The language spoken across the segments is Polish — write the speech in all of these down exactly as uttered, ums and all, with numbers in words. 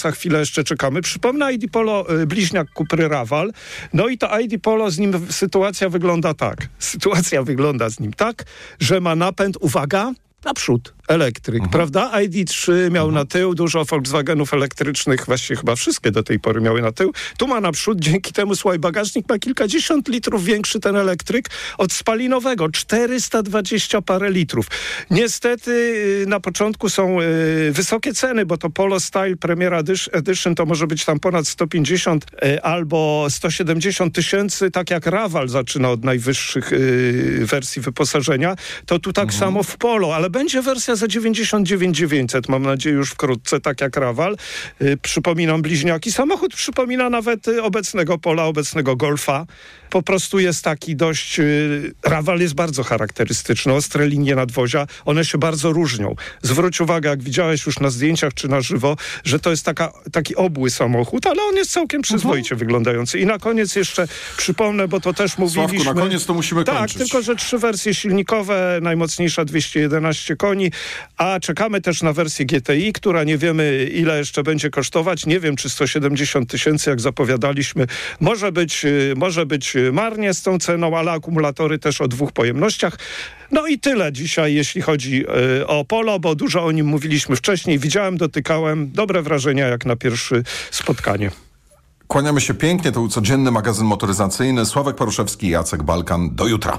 Lotusa chwilę jeszcze czekamy. Przypomnę I D Polo, bliźniak Cupry Raval. No i to I D Polo, z nim sytuacja wygląda tak. Sytuacja wygląda z nim tak, że ma napęd, uwaga, naprzód. Elektryk, mhm. prawda? I D trzy miał mhm. na tył, dużo Volkswagenów elektrycznych, właściwie chyba wszystkie do tej pory miały na tył. Tu ma naprzód, dzięki temu, słuchaj, bagażnik ma kilkadziesiąt litrów większy ten elektryk od spalinowego, czterysta dwadzieścia parę litrów. Niestety na początku są y, wysokie ceny, bo to Polo Style Premier Edition to może być tam ponad sto pięćdziesiąt y, albo sto siedemdziesiąt tysięcy, tak jak Raval zaczyna od najwyższych y, wersji wyposażenia, to tu tak mhm. samo w Polo, ale będzie wersja za dziewięćdziesiąt dziewięć tysięcy dziewięćset, mam nadzieję już wkrótce, tak jak Raval. Yy, przypominam bliźniaki. Samochód przypomina nawet y, obecnego Pola, obecnego Golfa. Po prostu jest taki dość... Yy, Raval jest bardzo charakterystyczny, ostre linie nadwozia, one się bardzo różnią. Zwróć uwagę, jak widziałeś już na zdjęciach czy na żywo, że to jest taka, taki obły samochód, ale on jest całkiem przyzwoicie uh-huh. wyglądający. I na koniec jeszcze przypomnę, bo to też mówiliśmy... Sławku, na koniec to musimy tak, kończyć. Tak, tylko że trzy wersje silnikowe, najmocniejsza dwieście jedenaście koni, a czekamy też na wersję G T I, która nie wiemy, ile jeszcze będzie kosztować. Nie wiem, czy sto siedemdziesiąt tysięcy, jak zapowiadaliśmy. Może być, może być marnie z tą ceną, ale akumulatory też o dwóch pojemnościach. No i tyle dzisiaj, jeśli chodzi y, o Polo, bo dużo o nim mówiliśmy wcześniej. Widziałem, dotykałem. Dobre wrażenia jak na pierwsze spotkanie. Kłaniamy się pięknie. To był codzienny magazyn motoryzacyjny. Sławek Poruszewski, Jacek Balkan. Do jutra.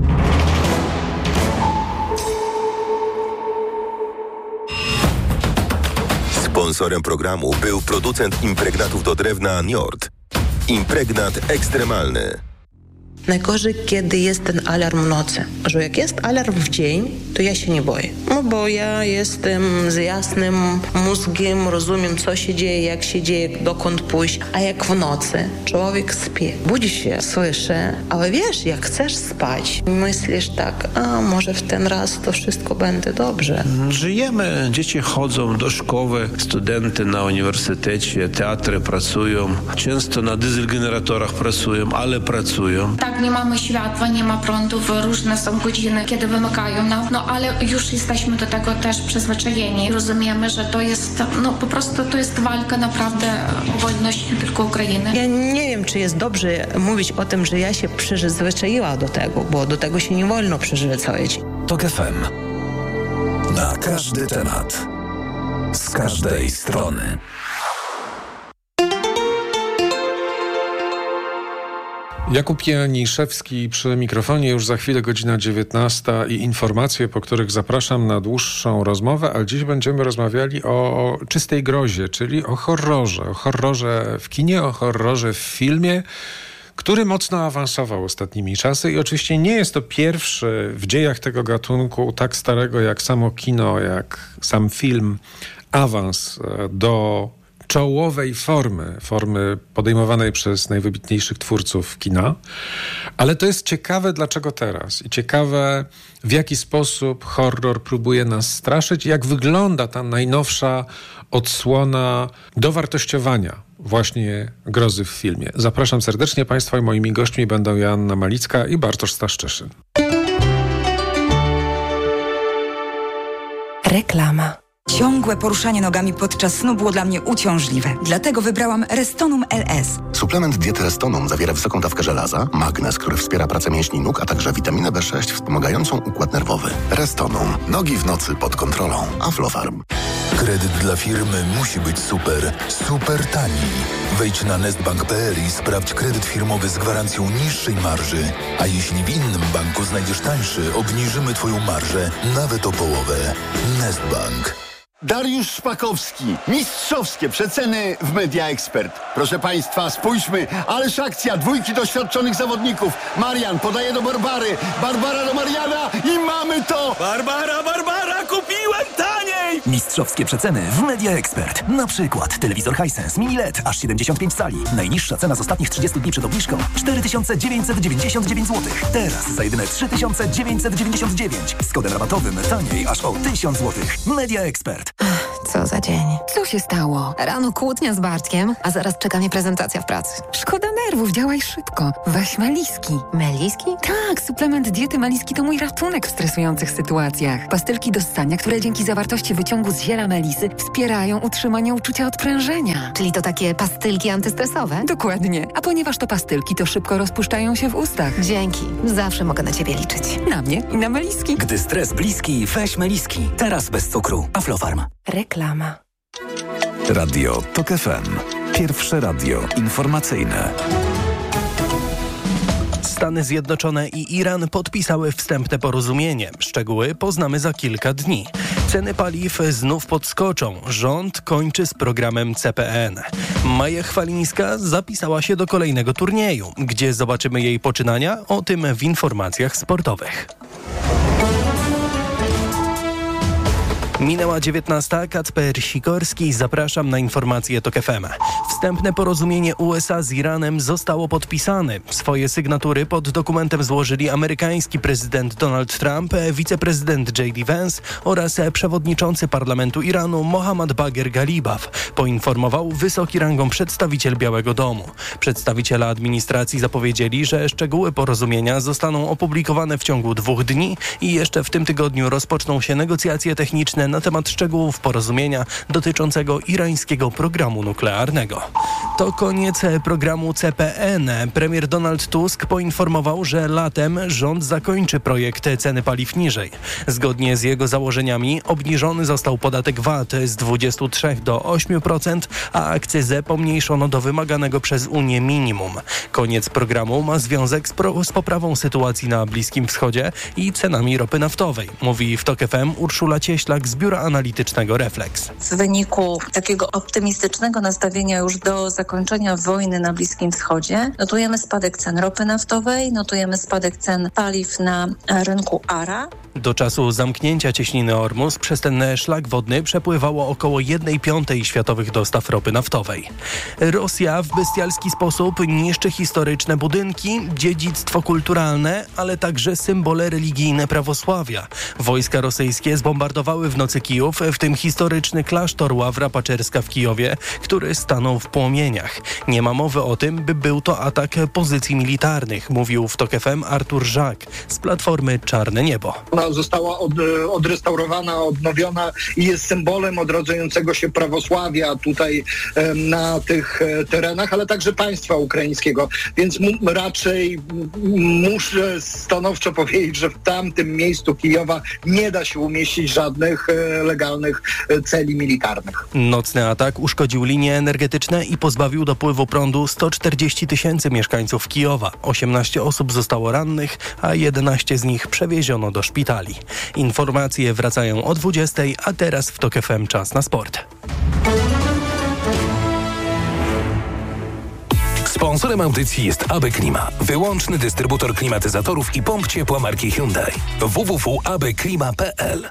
Sponsorem programu był producent impregnatów do drewna Njord. Impregnat ekstremalny. Najgorzej, kiedy jest ten alarm w nocy. Że jak jest alarm w dzień, to ja się nie boję. No bo ja jestem z jasnym mózgiem, rozumiem, co się dzieje, jak się dzieje, dokąd pójść. A jak w nocy człowiek śpi, budzi się, słyszy, ale wiesz, jak chcesz spać, myślisz tak, a może w ten raz to wszystko będzie dobrze. Żyjemy, dzieci chodzą do szkoły, studenty na uniwersytecie, teatry pracują, często na dieselgeneratorach pracują, ale pracują. Tak, nie mamy światła, nie ma prądów, różne są godziny, kiedy wymykają nam, no ale już jesteśmy do tego też przyzwyczajeni. Rozumiemy, że to jest, no po prostu to jest walka naprawdę o wolność nie tylko Ukrainy. Ja nie wiem, czy jest dobrze mówić o tym, że ja się przyzwyczaiła do tego, bo do tego się nie wolno przyzwyczaić. Tok F M. Na każdy temat. Z każdej strony. Jakub Janiszewski przy mikrofonie, już za chwilę godzina dziewiętnasta i informacje, po których zapraszam na dłuższą rozmowę, ale dziś będziemy rozmawiali o czystej grozie, czyli o horrorze. O horrorze w kinie, o horrorze w filmie, który mocno awansował ostatnimi czasy i oczywiście nie jest to pierwszy w dziejach tego gatunku, tak starego jak samo kino, jak sam film, awans do czołowej formy, formy podejmowanej przez najwybitniejszych twórców kina. Ale to jest ciekawe, dlaczego teraz. I ciekawe, w jaki sposób horror próbuje nas straszyć i jak wygląda ta najnowsza odsłona dowartościowania właśnie grozy w filmie. Zapraszam serdecznie Państwa i moimi gośćmi będą Joanna Malicka i Bartosz Staszczyszyn. Reklama. Ciągłe poruszanie nogami podczas snu było dla mnie uciążliwe. Dlatego wybrałam Restonum L S. Suplement diety Restonum zawiera wysoką dawkę żelaza, magnez, który wspiera pracę mięśni nóg, a także witaminę B sześć wspomagającą układ nerwowy. Restonum. Nogi w nocy pod kontrolą. Aflofarm. Kredyt dla firmy musi być super, super tani. Wejdź na nestbank kropka p l i sprawdź kredyt firmowy z gwarancją niższej marży. A jeśli w innym banku znajdziesz tańszy, obniżymy Twoją marżę nawet o połowę. Nestbank. Dariusz Szpakowski. Mistrzowskie przeceny w Media Expert. Proszę Państwa, spójrzmy. Ależ akcja dwójki doświadczonych zawodników. Marian podaje do Barbary. Barbara do Mariana i mamy to! Barbara, Barbara, kupiłem taniej! Mistrzowskie przeceny w Media Expert. Na przykład telewizor Hisense Mini L E D aż siedemdziesiąt pięć cali. Najniższa cena z ostatnich trzydziestu dni przed obniżką cztery tysiące dziewięćset dziewięćdziesiąt dziewięć złotych. Teraz za jedyne trzy tysiące dziewięćset dziewięćdziesiąt dziewięć. Z kodem rabatowym taniej aż o tysiąc złotych. Media Expert. Co za dzień. Co się stało? Rano kłótnia z Bartkiem, a zaraz czeka mnie prezentacja w pracy. Szkoda nerwów, działaj szybko. Weź Meliski. Meliski? Tak, suplement diety Meliski to mój ratunek w stresujących sytuacjach. Pastylki do ssania, które dzięki zawartości wyciągu z ziela melisy wspierają utrzymanie uczucia odprężenia. Czyli to takie pastylki antystresowe? Dokładnie. A ponieważ to pastylki, to szybko rozpuszczają się w ustach. Dzięki. Zawsze mogę na ciebie liczyć. Na mnie i na Meliski. Gdy stres bliski, weź Meliski. Teraz bez cukru. Aflofarm. Reklama. Radio TOK F M. Pierwsze radio informacyjne. Stany Zjednoczone i Iran podpisały wstępne porozumienie. Szczegóły poznamy za kilka dni. Ceny paliw znów podskoczą. Rząd kończy z programem C P N. Maja Chwalińska zapisała się do kolejnego turnieju. Gdzie zobaczymy jej poczynania? O tym w informacjach sportowych. Minęła dziewiętnasta. Kacper Sikorski. Zapraszam na informacje TOK F M. Wstępne porozumienie U S A z Iranem zostało podpisane. Swoje sygnatury pod dokumentem złożyli amerykański prezydent Donald Trump, wiceprezydent J D Vance oraz przewodniczący parlamentu Iranu Mohammad Bagher Ghalibaf, poinformował wysoki rangą przedstawiciel Białego Domu. Przedstawiciele administracji zapowiedzieli, że szczegóły porozumienia zostaną opublikowane w ciągu dwóch dni i jeszcze w tym tygodniu rozpoczną się negocjacje techniczne na temat szczegółów porozumienia dotyczącego irańskiego programu nuklearnego. To koniec programu C P N. Premier Donald Tusk poinformował, że latem rząd zakończy projekt ceny paliw niżej. Zgodnie z jego założeniami obniżony został podatek V A T z dwudziestu trzech do ośmiu procent, a akcyzę pomniejszono do wymaganego przez Unię minimum. Koniec programu ma związek z, pro- z poprawą sytuacji na Bliskim Wschodzie i cenami ropy naftowej, mówi w TOK F M Urszula Cieślak z Biura Analitycznego Reflex. W wyniku takiego optymistycznego nastawienia już do zakończenia wojny na Bliskim Wschodzie notujemy spadek cen ropy naftowej, notujemy spadek cen paliw na rynku A R A. Do czasu zamknięcia cieśniny Ormus przez ten szlak wodny przepływało około jednej piątej światowych dostaw ropy naftowej. Rosja w bestialski sposób niszczy historyczne budynki, dziedzictwo kulturalne, ale także symbole religijne prawosławia. Wojska rosyjskie zbombardowały w nocy Kijów, w tym historyczny klasztor Ławra Paczerska w Kijowie, który stanął w płomieniach. Nie ma mowy o tym, by był to atak pozycji militarnych, mówił w TOK F M Artur Żak z Platformy Czarne Niebo. Ona została od, odrestaurowana, odnowiona i jest symbolem odrodzającego się prawosławia tutaj e, na tych e, terenach, ale także państwa ukraińskiego. Więc m- raczej m- muszę stanowczo powiedzieć, że w tamtym miejscu Kijowa nie da się umieścić żadnych e, legalnych e, celi militarnych. Nocny atak uszkodził linie energetyczne i pozbawił dopływu prądu sto czterdzieści tysięcy mieszkańców Kijowa. osiemnaście osób zostało rannych, a jedenaście z nich przewieziono do szpitali. Informacje wracają o dwudziestej, a teraz w TOK F M czas na sport. Sponsorem audycji jest A B Klima, wyłączny dystrybutor klimatyzatorów i pomp ciepła marki Hyundai. w w w kropka a b klima kropka p l.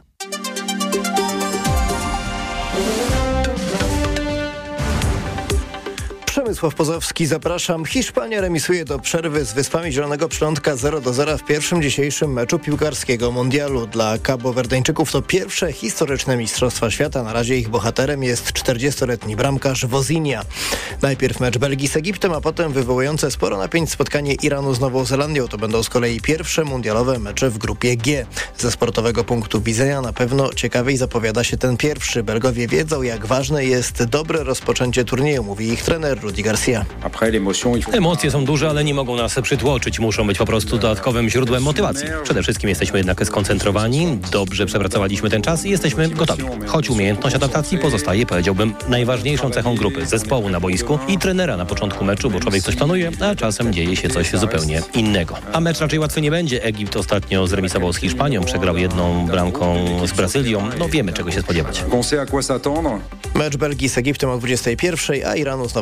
Przemysław Pozowski, zapraszam. Hiszpania remisuje do przerwy z Wyspami Zielonego Przylądka zero do zera w pierwszym dzisiejszym meczu piłkarskiego mundialu. Dla Kabowerdeńczyków to pierwsze historyczne Mistrzostwa Świata. Na razie ich bohaterem jest czterdziestoletni bramkarz Wozinia. Najpierw mecz Belgii z Egiptem, a potem wywołujące sporo napięć spotkanie Iranu z Nową Zelandią. To będą z kolei pierwsze mundialowe mecze w grupie G. Ze sportowego punktu widzenia na pewno ciekawiej zapowiada się ten pierwszy. Belgowie wiedzą, jak ważne jest dobre rozpoczęcie turnieju, mówi ich trener Rudi Garcia. Emocje są duże, ale nie mogą nas przytłoczyć. Muszą być po prostu dodatkowym źródłem motywacji. Przede wszystkim jesteśmy jednak skoncentrowani, dobrze przepracowaliśmy ten czas i jesteśmy gotowi. Choć umiejętność adaptacji pozostaje, powiedziałbym, najważniejszą cechą grupy, zespołu na boisku i trenera na początku meczu, bo człowiek coś planuje, a czasem dzieje się coś zupełnie innego. A mecz raczej łatwy nie będzie. Egipt ostatnio zremisował z Hiszpanią, przegrał jedną bramką z Brazylią. No wiemy, czego się spodziewać. Mecz Belgii z Egiptem o dwudziestej pierwszej, a Iranu z Nową Zelandią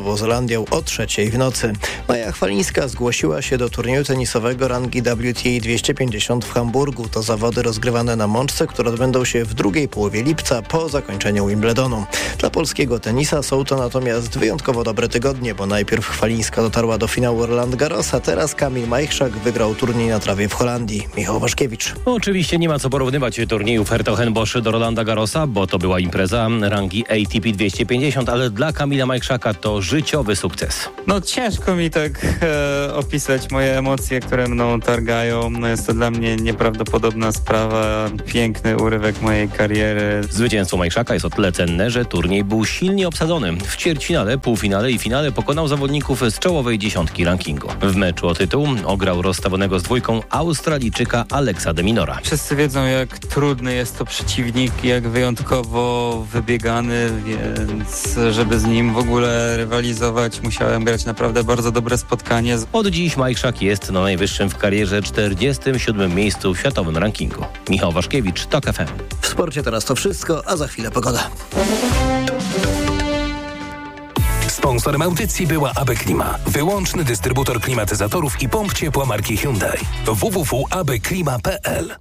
Holandią o trzeciej w nocy. Maja Chwalińska zgłosiła się do turnieju tenisowego rangi W T A dwieście pięćdziesiąt w Hamburgu. To zawody rozgrywane na mączce, które odbędą się w drugiej połowie lipca po zakończeniu Wimbledonu. Dla polskiego tenisa są to natomiast wyjątkowo dobre tygodnie, bo najpierw Chwalińska dotarła do finału Roland Garros, a teraz Kamil Majchrzak wygrał turniej na trawie w Holandii. Michał Waszkiewicz. Oczywiście nie ma co porównywać turniejów Hertogenbosch do Rolanda Garrosa, bo to była impreza rangi A T P dwieście pięćdziesiąt, ale dla Kamila Majchrzaka to życiowy sukces. No ciężko mi tak e, opisać moje emocje, które mną targają. No, jest to dla mnie nieprawdopodobna sprawa, piękny urywek mojej kariery. Zwycięstwo Majchrzaka jest o tyle cenne, że turniej był silnie obsadzony. W ćwierćfinale, półfinale i finale pokonał zawodników z czołowej dziesiątki rankingu. W meczu o tytuł ograł rozstawionego z dwójką Australijczyka Alexa de Minora. Wszyscy wiedzą, jak trudny jest to przeciwnik, jak wyjątkowo wybiegany, więc żeby z nim w ogóle rywalizować, musiałem grać naprawdę bardzo dobre spotkanie. Od dziś Majchrzak jest na najwyższym w karierze czterdziestym siódmym miejscu w światowym rankingu. Michał Waszkiewicz, TOK F M. W sporcie teraz to wszystko, a za chwilę pogoda. Sponsorem audycji była A B Klima, wyłączny dystrybutor klimatyzatorów i pomp ciepła marki Hyundai. w w w kropka a b klima kropka p l.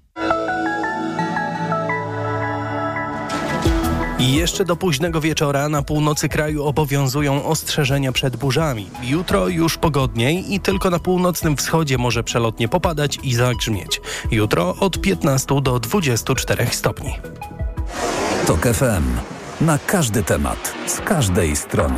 I jeszcze do późnego wieczora na północy kraju obowiązują ostrzeżenia przed burzami. Jutro już pogodniej i tylko na północnym wschodzie może przelotnie popadać i zagrzmieć. Jutro od piętnastu do dwudziestu czterech stopni. TOK F M. Na każdy temat, z każdej strony.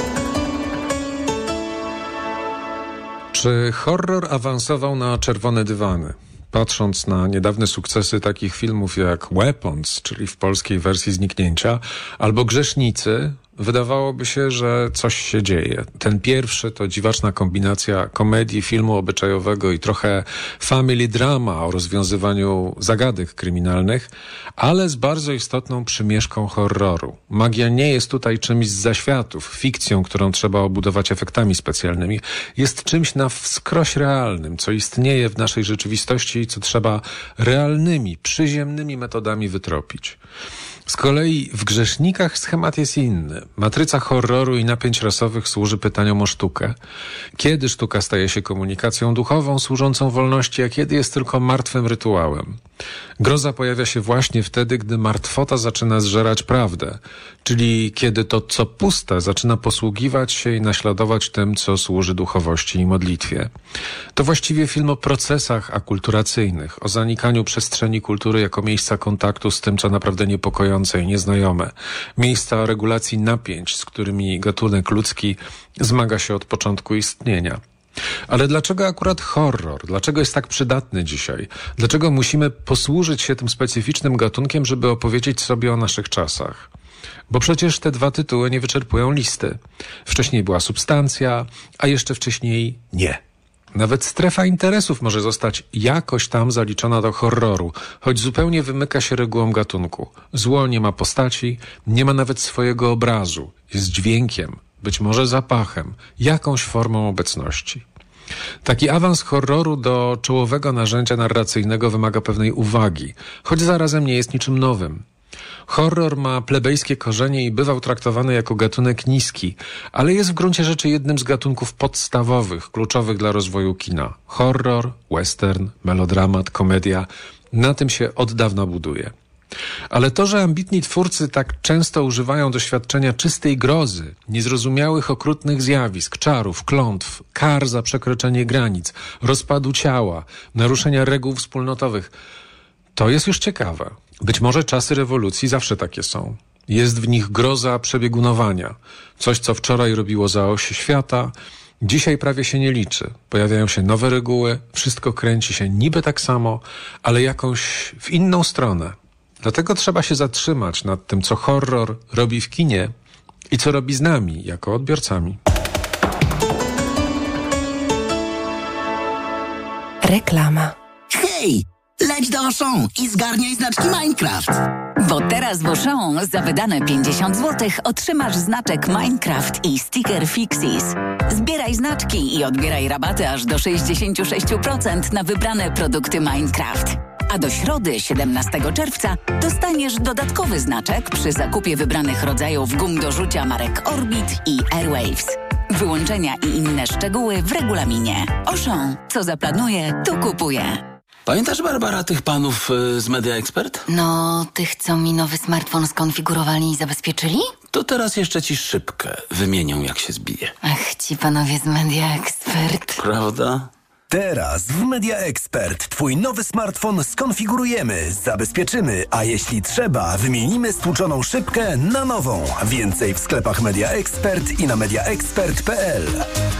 Czy horror awansował na czerwone dywany? Patrząc na niedawne sukcesy takich filmów jak Weapons, czyli w polskiej wersji Zniknięcia, albo Grzesznicy, wydawałoby się, że coś się dzieje. Ten pierwszy to dziwaczna kombinacja komedii, filmu obyczajowego i trochę family drama o rozwiązywaniu zagadek kryminalnych, ale z bardzo istotną przymieszką horroru. Magia nie jest tutaj czymś z zaświatów, fikcją, którą trzeba obudować efektami specjalnymi. Jest czymś na wskroś realnym, co istnieje w naszej rzeczywistości i co trzeba realnymi, przyziemnymi metodami wytropić. Z kolei w Grzesznikach schemat jest inny. Matryca horroru i napięć rasowych służy pytaniom o sztukę. Kiedy sztuka staje się komunikacją duchową, służącą wolności, a kiedy jest tylko martwym rytuałem? Groza pojawia się właśnie wtedy, gdy martwota zaczyna zżerać prawdę, czyli kiedy to, co puste, zaczyna posługiwać się i naśladować tym, co służy duchowości i modlitwie. To właściwie film o procesach akulturacyjnych, o zanikaniu przestrzeni kultury jako miejsca kontaktu z tym, co naprawdę niepokojące i nieznajome. Miejsca o regulacji napięć, z którymi gatunek ludzki zmaga się od początku istnienia. Ale dlaczego akurat horror? Dlaczego jest tak przydatny dzisiaj? Dlaczego musimy posłużyć się tym specyficznym gatunkiem, żeby opowiedzieć sobie o naszych czasach? Bo przecież te dwa tytuły nie wyczerpują listy. Wcześniej była Substancja, a jeszcze wcześniej nie. Nawet Strefa interesów może zostać jakoś tam zaliczona do horroru, choć zupełnie wymyka się regułom gatunku. Zło nie ma postaci, nie ma nawet swojego obrazu. Jest dźwiękiem, być może zapachem, jakąś formą obecności. Taki awans horroru do czołowego narzędzia narracyjnego wymaga pewnej uwagi, choć zarazem nie jest niczym nowym. Horror ma plebejskie korzenie i bywał traktowany jako gatunek niski, ale jest w gruncie rzeczy jednym z gatunków podstawowych, kluczowych dla rozwoju kina. Horror, western, melodramat, komedia, na tym się od dawna buduje. Ale to, że ambitni twórcy tak często używają doświadczenia czystej grozy, niezrozumiałych, okrutnych zjawisk, czarów, klątw, kar za przekroczenie granic, rozpadu ciała, naruszenia reguł wspólnotowych, to jest już ciekawe. Być może czasy rewolucji zawsze takie są. Jest w nich groza przebiegunowania. Coś, co wczoraj robiło za oś świata, dzisiaj prawie się nie liczy. Pojawiają się nowe reguły, wszystko kręci się niby tak samo, ale jakąś w inną stronę. Dlatego trzeba się zatrzymać nad tym, co horror robi w kinie i co robi z nami, jako odbiorcami. Reklama. Hej! Leć do Auchan i zgarniaj znaczki Minecraft. Bo teraz w Auchan za wydane pięćdziesiąt złotych otrzymasz znaczek Minecraft i sticker Fixies. Zbieraj znaczki i odbieraj rabaty aż do sześćdziesiąt sześć procent na wybrane produkty Minecraft. A do środy, siedemnastego czerwca, dostaniesz dodatkowy znaczek przy zakupie wybranych rodzajów gum do rzucia marek Orbit i Airwaves. Wyłączenia i inne szczegóły w regulaminie. Auchan. Co zaplanuje, to kupuje. Pamiętasz, Barbara, tych panów y, z Media Expert? No, tych, co mi nowy smartfon skonfigurowali i zabezpieczyli? To teraz jeszcze ci szybkę wymienią, jak się zbije. Ach, ci panowie z Media Expert. Prawda? Teraz w Media Expert twój nowy smartfon skonfigurujemy, zabezpieczymy, a jeśli trzeba, wymienimy stłuczoną szybkę na nową. Więcej w sklepach Media Expert i na media expert kropka p l.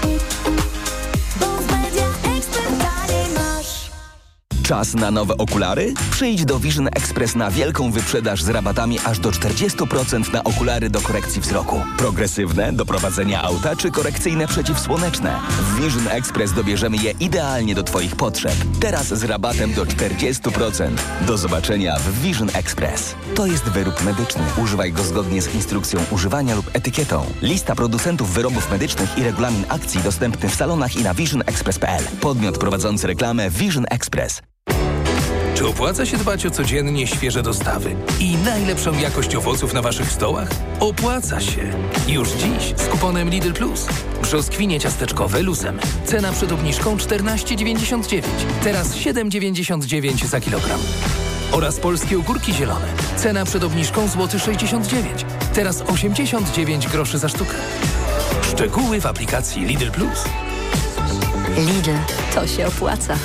Czas na nowe okulary? Przyjdź do Vision Express na wielką wyprzedaż z rabatami aż do czterdzieści procent na okulary do korekcji wzroku. Progresywne, do prowadzenia auta czy korekcyjne przeciwsłoneczne. W Vision Express dobierzemy je idealnie do Twoich potrzeb. Teraz z rabatem do czterdzieści procent. Do zobaczenia w Vision Express. To jest wyrób medyczny. Używaj go zgodnie z instrukcją używania lub etykietą. Lista producentów wyrobów medycznych i regulamin akcji dostępny w salonach i na vision express kropka p l. Podmiot prowadzący reklamę Vision Express. Czy opłaca się dbać o codziennie świeże dostawy i najlepszą jakość owoców na waszych stołach? Opłaca się. Już dziś z kuponem Lidl Plus. Brzoskwinie ciasteczkowe Lusem. Cena przed obniżką czternaście dziewięćdziesiąt dziewięć. Teraz siedem dziewięćdziesiąt dziewięć za kilogram. Oraz polskie ogórki zielone. Cena przed obniżką złoty sześćdziesiąt dziewięć. Teraz osiemdziesiąt dziewięć groszy za sztukę. Szczegóły w aplikacji Lidl Plus. Lidl, to się opłaca.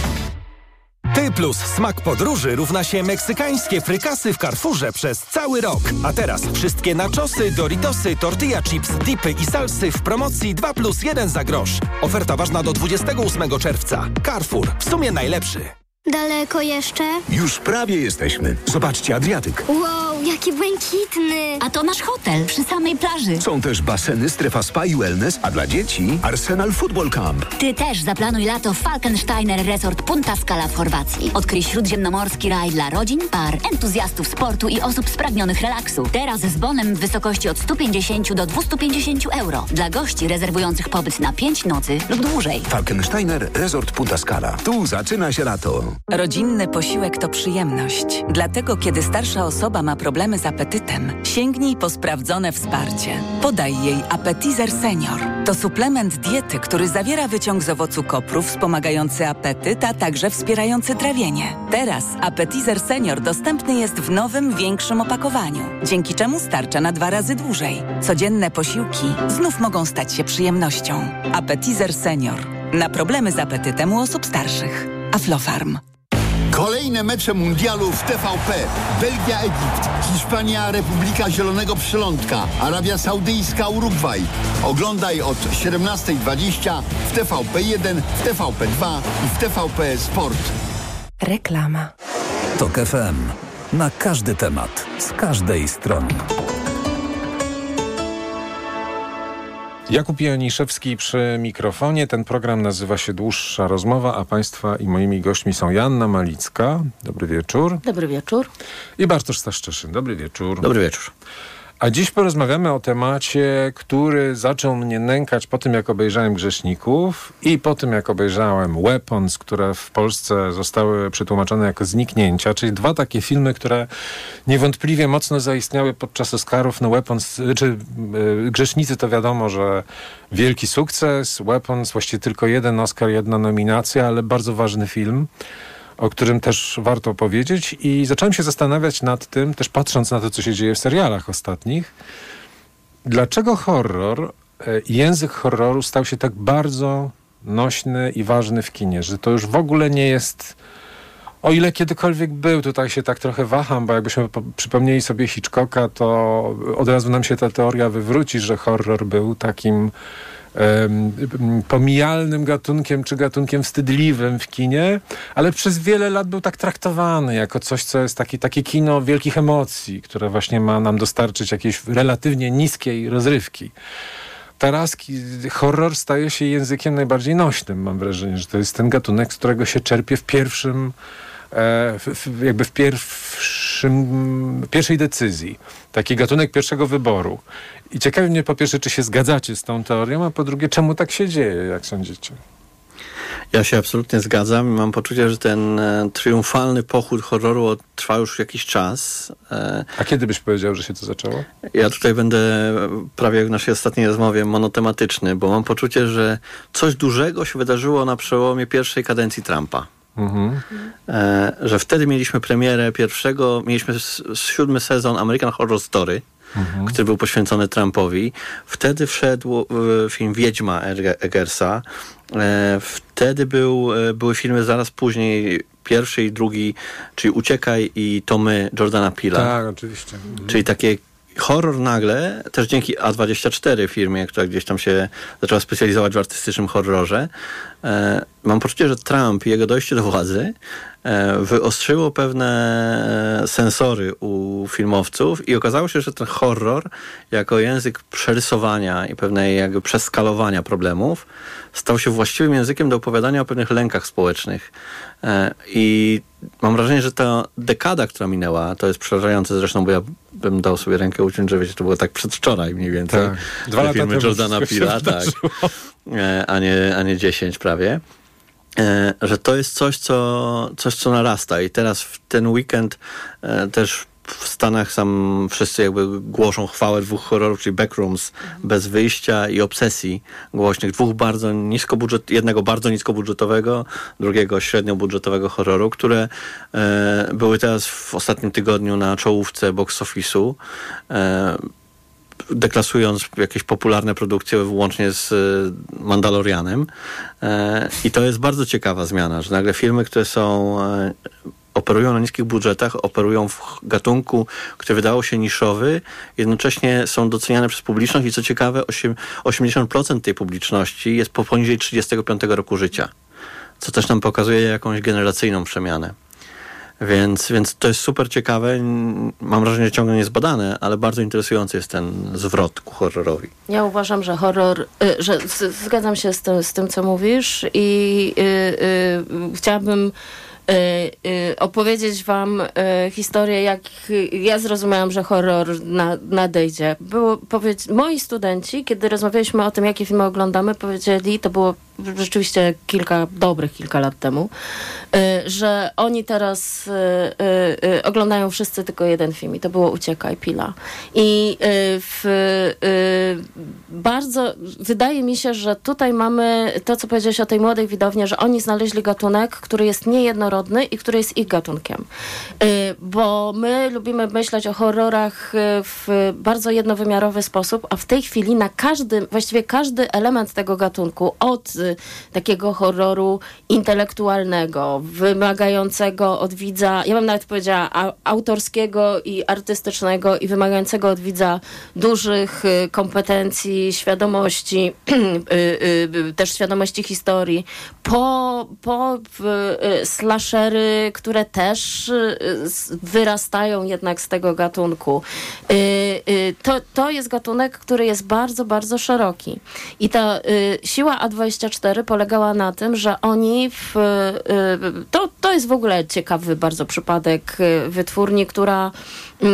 Ty plus smak podróży równa się meksykańskie frykasy w Carrefourze przez cały rok. A teraz wszystkie nachosy, doritosy, tortilla chips, dipy i salsy w promocji dwa plus jeden za grosz. Oferta ważna do dwudziestego ósmego czerwca. Carrefour, w sumie najlepszy. Daleko jeszcze? Już prawie jesteśmy. Zobaczcie Adriatyk. Wow, jaki błękitny. A to nasz hotel przy samej plaży. Są też baseny, strefa spa i wellness, a dla dzieci Arsenal Football Camp. Ty też zaplanuj lato w Falkensteiner Resort Punta Scala w Chorwacji. Odkryj śródziemnomorski raj dla rodzin, par, entuzjastów sportu i osób spragnionych relaksu. Teraz z bonem w wysokości od stu pięćdziesięciu do dwustu pięćdziesięciu euro. Dla gości rezerwujących pobyt na pięć nocy lub dłużej. Falkensteiner Resort Punta Scala. Tu zaczyna się lato. Rodzinny posiłek to przyjemność. Dlatego, kiedy starsza osoba ma problemy z apetytem, sięgnij po sprawdzone wsparcie. Podaj jej Appetizer Senior. To suplement diety, który zawiera wyciąg z owocu kopru wspomagający apetyt, a także wspierający trawienie. Teraz Appetizer Senior dostępny jest w nowym, większym opakowaniu, dzięki czemu starcza na dwa razy dłużej. Codzienne posiłki znów mogą stać się przyjemnością. Appetizer Senior. Na problemy z apetytem u osób starszych. Aflofarm. Kolejne mecze mundialu w T V P. Belgia, Egipt, Hiszpania, Republika Zielonego Przylądka, Arabia Saudyjska, Urugwaj. Oglądaj od siedemnastej dwadzieścia w T V P jeden, w T V P dwa i w T V P Sport. Reklama. Tok F M. Na każdy temat, z każdej strony. Jakub Janiszewski przy mikrofonie. Ten program nazywa się Dłuższa Rozmowa, a Państwa i moimi gośćmi są Joanna Malicka. Dobry wieczór. Dobry wieczór. I Bartosz Staszczeszyn. Dobry wieczór. Dobry wieczór. A dziś porozmawiamy o temacie, który zaczął mnie nękać po tym, jak obejrzałem Grzeszników i po tym, jak obejrzałem Weapons, które w Polsce zostały przetłumaczone jako Zniknięcia, czyli dwa takie filmy, które niewątpliwie mocno zaistniały podczas Oscarów. No Weapons, czy yy, Grzesznicy to wiadomo, że wielki sukces. Weapons właściwie tylko jeden Oscar, jedna nominacja, ale bardzo ważny film, o którym też warto powiedzieć, i zacząłem się zastanawiać nad tym, też patrząc na to, co się dzieje w serialach ostatnich, dlaczego horror, język horroru stał się tak bardzo nośny i ważny w kinie, że to już w ogóle nie jest, o ile kiedykolwiek był, tutaj się tak trochę waham, bo jakbyśmy po- przypomnieli sobie Hitchcocka, to od razu nam się ta teoria wywróci, że horror był takim Um, pomijalnym gatunkiem, czy gatunkiem wstydliwym w kinie, ale przez wiele lat był tak traktowany jako coś, co jest taki, takie kino wielkich emocji, które właśnie ma nam dostarczyć jakiejś relatywnie niskiej rozrywki. Teraz horror staje się językiem najbardziej nośnym. Mam wrażenie, że to jest ten gatunek, z którego się czerpie w pierwszym W, w, jakby w pierwszym, pierwszej decyzji. Taki gatunek pierwszego wyboru. I ciekawi mnie po pierwsze, czy się zgadzacie z tą teorią, a po drugie, czemu tak się dzieje, jak sądzicie? Ja się absolutnie zgadzam. Mam poczucie, że ten e, triumfalny pochód horroru trwa już jakiś czas. E, A kiedy byś powiedział, że się to zaczęło? Ja tutaj będę prawie jak w naszej ostatniej rozmowie monotematyczny, bo mam poczucie, że coś dużego się wydarzyło na przełomie pierwszej kadencji Trumpa. Mhm. E, że wtedy mieliśmy premierę pierwszego, mieliśmy s- siódmy sezon American Horror Story, mhm. który był poświęcony Trumpowi. Wtedy wszedł e, film Wiedźma Eggersa. E, wtedy był, e, były filmy zaraz później, pierwszy i drugi, czyli Uciekaj i To my, Jordana Peela. Tak, oczywiście. Mhm. Czyli takie horror nagle, też dzięki A dwadzieścia cztery firmie, która gdzieś tam się zaczęła specjalizować w artystycznym horrorze. E, mam poczucie, że Trump i jego dojście do władzy e, wyostrzyło pewne sensory u filmowców i okazało się, że ten horror jako język przerysowania i pewnej jakby przeskalowania problemów stał się właściwym językiem do opowiadania o pewnych lękach społecznych. E, I mam wrażenie, że ta dekada, która minęła, to jest przerażające zresztą, bo ja bym dał sobie rękę uciąć, że wiecie, to było tak przedwczoraj mniej więcej. Tak. Dwa lata filmy temu Jordana Peela, tak. E, a nie, a nie dziesięć prawie. E, że to jest coś co, coś, co narasta i teraz w ten weekend e, też w Stanach sam wszyscy jakby głoszą chwałę dwóch horrorów, czyli Backrooms, Bez wyjścia i Obsesji głośnych. Dwóch bardzo niskobudżet, jednego bardzo niskobudżetowego, drugiego średniobudżetowego horroru, które e, były teraz w ostatnim tygodniu na czołówce box office'u, e, deklasując jakieś popularne produkcje wyłącznie z e, Mandalorianem. E, I to jest bardzo ciekawa zmiana, że nagle filmy, które są e, operują na niskich budżetach, operują w gatunku, który wydawał się niszowy, jednocześnie są doceniane przez publiczność i co ciekawe, osiemdziesiąt procent tej publiczności jest po poniżej trzydziestego piątego roku życia, co też nam pokazuje jakąś generacyjną przemianę. Więc, więc to jest super ciekawe. Mam wrażenie, że ciągle niezbadane, ale bardzo interesujący jest ten zwrot ku horrorowi. Ja uważam, że horror, y, że z, zgadzam się z tym, z tym, co mówisz i y, y, chciałabym Y, y, opowiedzieć wam y, historię, jak y, ja zrozumiałam, że horror na, nadejdzie. Było, powiedz, moi studenci, kiedy rozmawialiśmy o tym, jakie filmy oglądamy, powiedzieli, to było rzeczywiście kilka, dobrych kilka lat temu, y, że oni teraz y, y, y, oglądają wszyscy tylko jeden film i to było Uciekaj Peela. I y, w, y, bardzo wydaje mi się, że tutaj mamy to, co powiedziałeś o tej młodej widowni, że oni znaleźli gatunek, który jest niejednorodny i który jest ich gatunkiem. Y, bo my lubimy myśleć o horrorach w bardzo jednowymiarowy sposób, a w tej chwili na każdy, właściwie każdy element tego gatunku, od takiego horroru intelektualnego, wymagającego od widza, ja bym nawet powiedziała a, autorskiego i artystycznego i wymagającego od widza dużych y, kompetencji, świadomości, y, y, też świadomości historii, po, po y, slashery, które też y, wyrastają jednak z tego gatunku. Y, y, to, to jest gatunek, który jest bardzo, bardzo szeroki. I ta y, siła A dwadzieścia cztery polegała na tym, że oni w, y, to, to jest w ogóle ciekawy bardzo przypadek y, wytwórni, która y,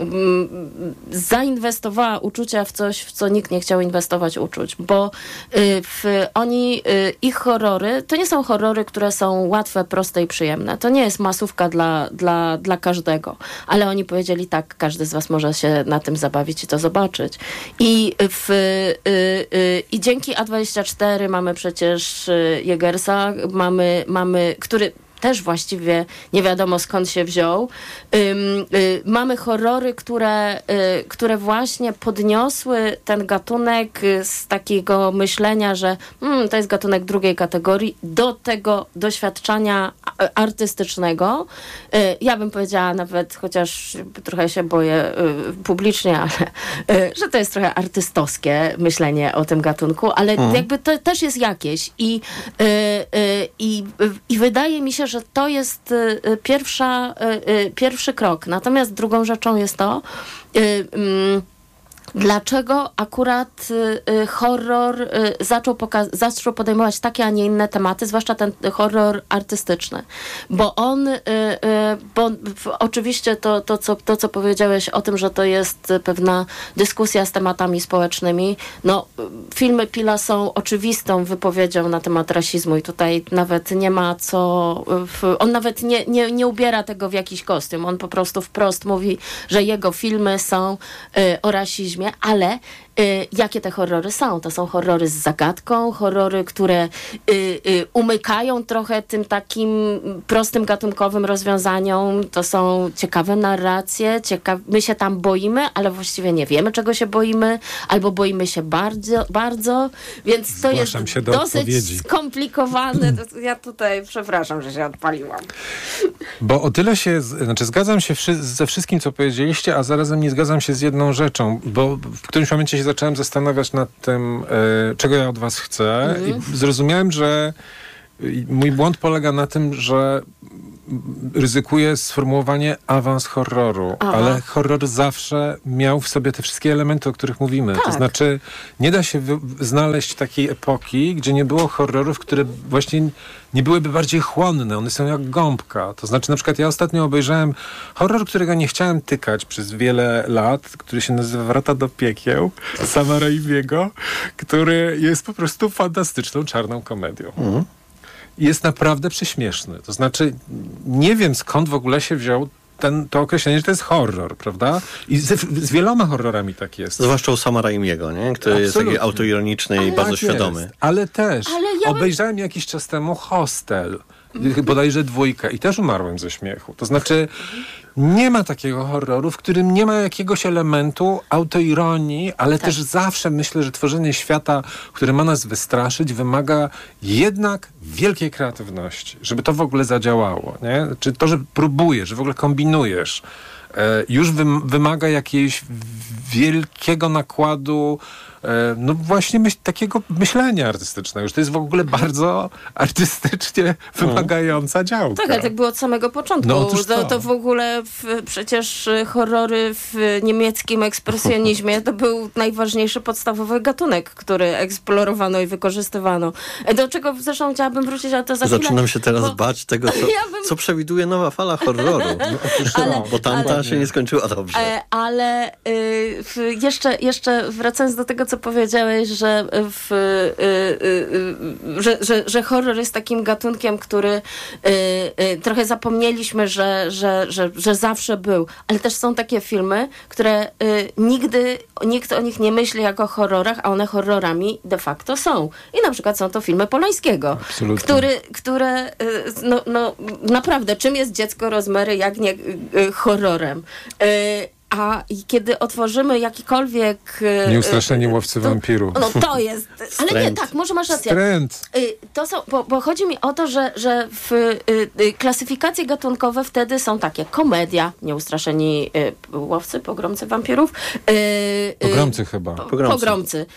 y, zainwestowała uczucia w coś, w co nikt nie chciał inwestować uczuć, bo y, w, oni, y, ich horrory, to nie są horrory, które są łatwe, proste i przyjemne. To nie jest masówka dla, dla, dla każdego, ale oni powiedzieli tak, każdy z was może się na tym zabawić i to zobaczyć. I, w, y, y, i dzięki A dwadzieścia cztery mamy przecież Eggersa, mamy, mamy, który też właściwie nie wiadomo skąd się wziął. Ym, y, mamy horrory, które, y, które właśnie podniosły ten gatunek z takiego myślenia, że mm, to jest gatunek drugiej kategorii, do tego doświadczenia artystycznego. Y, ja bym powiedziała nawet, chociaż trochę się boję y, publicznie, ale y, że to jest trochę artystowskie myślenie o tym gatunku, ale mhm. jakby to też jest jakieś. I, y, y, i, i wydaje mi się, że to jest y, pierwsza, y, y, pierwszy krok. Natomiast drugą rzeczą jest to, y, y, dlaczego akurat y, horror y, zaczął, poka- zaczął podejmować takie, a nie inne tematy, zwłaszcza ten horror artystyczny. Bo on, y, y, bo w, oczywiście to, to, co, to, co powiedziałeś o tym, że to jest pewna dyskusja z tematami społecznymi, no filmy Peela są oczywistą wypowiedzią na temat rasizmu i tutaj nawet nie ma co, w, on nawet nie, nie, nie ubiera tego w jakiś kostium, on po prostu wprost mówi, że jego filmy są y, o rasizmie, ale y, jakie te horrory są? To są horrory z zagadką, horrory, które y, y, umykają trochę tym takim prostym gatunkowym rozwiązaniom. To są ciekawe narracje, cieka- my się tam boimy, ale właściwie nie wiemy, czego się boimy, albo boimy się bardzo, bardzo, więc to Zgłaszam jest się do dosyć odpowiedzi. skomplikowane. To, ja tutaj przepraszam, że się odpaliłam. Bo o tyle się, znaczy zgadzam się wszy- ze wszystkim, co powiedzieliście, a zarazem nie zgadzam się z jedną rzeczą, bo w którymś momencie się zacząłem zastanawiać nad tym, e, czego ja od was chcę Mhm. i zrozumiałem, że mój błąd polega na tym, że ryzykuję sformułowanie awans horroru, Aha. ale horror zawsze miał w sobie te wszystkie elementy, o których mówimy. Tak. To znaczy, nie da się wy- znaleźć takiej epoki, gdzie nie było horrorów, które właśnie nie byłyby bardziej chłonne. One są jak gąbka. To znaczy, na przykład ja ostatnio obejrzałem horror, którego nie chciałem tykać przez wiele lat, który się nazywa Wrota do piekieł, Sama Raimiego, który jest po prostu fantastyczną czarną komedią. Mhm. Jest naprawdę prześmieszny. To znaczy, nie wiem skąd w ogóle się wziął ten, to określenie, że to jest horror, prawda? I z, z wieloma horrorami tak jest. Zwłaszcza u Sama Raimiego, nie? Który jest taki autoironiczny i bardzo Tak świadomy. jest. Ale też Ale ja bym- obejrzałem jakiś czas temu Hostel, bodajże dwójkę i też umarłem ze śmiechu. To znaczy, nie ma takiego horroru, w którym nie ma jakiegoś elementu autoironii, ale też zawsze myślę, że tworzenie świata, które ma nas wystraszyć, wymaga jednak wielkiej kreatywności, żeby to w ogóle zadziałało, nie? Czy to, że próbujesz, że w ogóle kombinujesz, e, już wym- wymaga jakiejś wielkiego nakładu e, no właśnie myśl, takiego myślenia artystycznego, że to jest w ogóle bardzo artystycznie wymagająca działka. Tak, ale tak było od samego początku. No, otóż to, to. to w ogóle w, przecież y, horrory w niemieckim ekspresjonizmie to był najważniejszy podstawowy gatunek, który eksplorowano i wykorzystywano. Do czego zresztą chciałabym wrócić, ale to za chwilę. Zaczynam się teraz bo- bać tego, co, Ja bym- co przewiduje nowa fala horroru. Ale- Bo tamta ale- się nie skończyła dobrze. E, ale y, w, jeszcze, jeszcze wracając do tego, co powiedziałeś, że, w, y, y, y, że, że, że horror jest takim gatunkiem, który y, y, trochę zapomnieliśmy, że, że, że, że zawsze był. Ale też są takie filmy, które y, nigdy nikt o nich nie myśli jako o horrorach, a one horrorami de facto są. I na przykład są to filmy Polańskiego, Absolutnie. który, które y, no, no, naprawdę, czym jest Dziecko Rozmery, jak nie y, y, horrorem? Y, A i kiedy otworzymy jakikolwiek... y, Nieustraszeni y, łowcy to- wampirów. No to jest... Ale nie, Wstręt. tak, może masz rację. Wstręt. Y, To są, bo, bo chodzi mi o to, że, że w y, y, klasyfikacje gatunkowe wtedy są takie: komedia, Nieustraszeni y, łowcy, pogromcy wampirów. Y, y, Pogromcy chyba. Pogromcy. pogromcy. Y,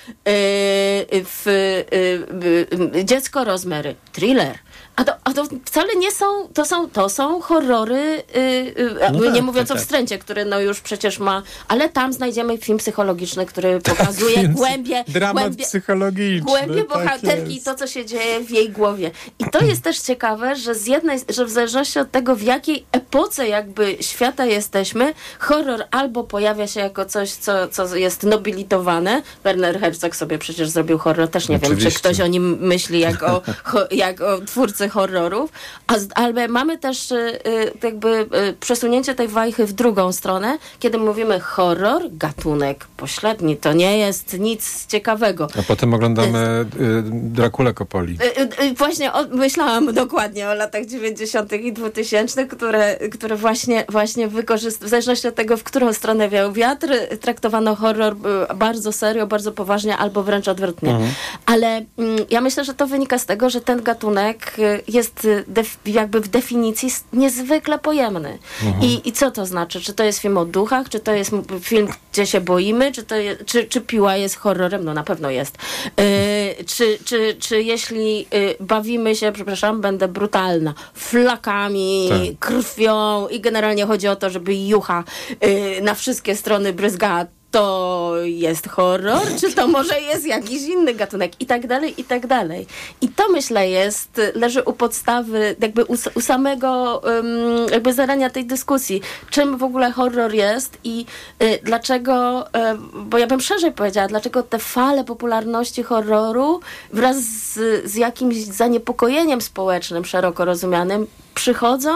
w, y, y, Dziecko Rozmery, thriller. A to, a to wcale nie są, to są, to są horrory, y, y, No nie tak, mówiąc tak, o tak. Wstręcie, który no już przecież ma, ale tam znajdziemy film psychologiczny, który pokazuje Więc głębie, dramat głębie, psychologiczny. głębie tak bohaterki i jest. to, co się dzieje w jej głowie. I to jest też ciekawe, że z jednej, że w zależności od tego, w jakiej epoce jakby świata jesteśmy, horror albo pojawia się jako coś, co, co jest nobilitowane. Werner Herzog sobie przecież zrobił horror, też nie wiem, Oczywiście. czy ktoś o nim myśli jak o, ho, jak o twórcy horrorów. A z, ale mamy też y, y, jakby y, przesunięcie tej wajchy w drugą stronę, kiedy mówimy horror, gatunek pośredni. To nie jest nic ciekawego. A potem oglądamy y, Drakulę Coppoli. Y, y, y, Właśnie o, myślałam dokładnie o latach dziewięćdziesiątych i dwutysięcznych, które, które właśnie, właśnie wykorzyst- w zależności od tego, w którą stronę wiał wiatr, traktowano horror y, bardzo serio, bardzo poważnie, albo wręcz odwrotnie. Mhm. Ale mm, ja myślę, że to wynika z tego, że ten gatunek y, jest y, def- jakby w definicji s- niezwykle pojemny. Mhm. I, I co to znaczy? Czy to jest film o duchach? Czy to jest m- film, gdzie się boimy? Czy, to je, czy, czy Piła jest horrorem? No na pewno jest. Y, czy, czy, czy jeśli y, bawimy się, przepraszam, będę brutalna, flakami, Tak. krwią i generalnie chodzi o to, żeby jucha y, na wszystkie strony bryzgała, to jest horror, czy to może jest jakiś inny gatunek i tak dalej, i tak dalej. I to myślę jest, leży u podstawy jakby u, u samego um, jakby zarania tej dyskusji, czym w ogóle horror jest i y, dlaczego, y, bo ja bym szerzej powiedziała, dlaczego te fale popularności horroru wraz z, z jakimś zaniepokojeniem społecznym szeroko rozumianym przychodzą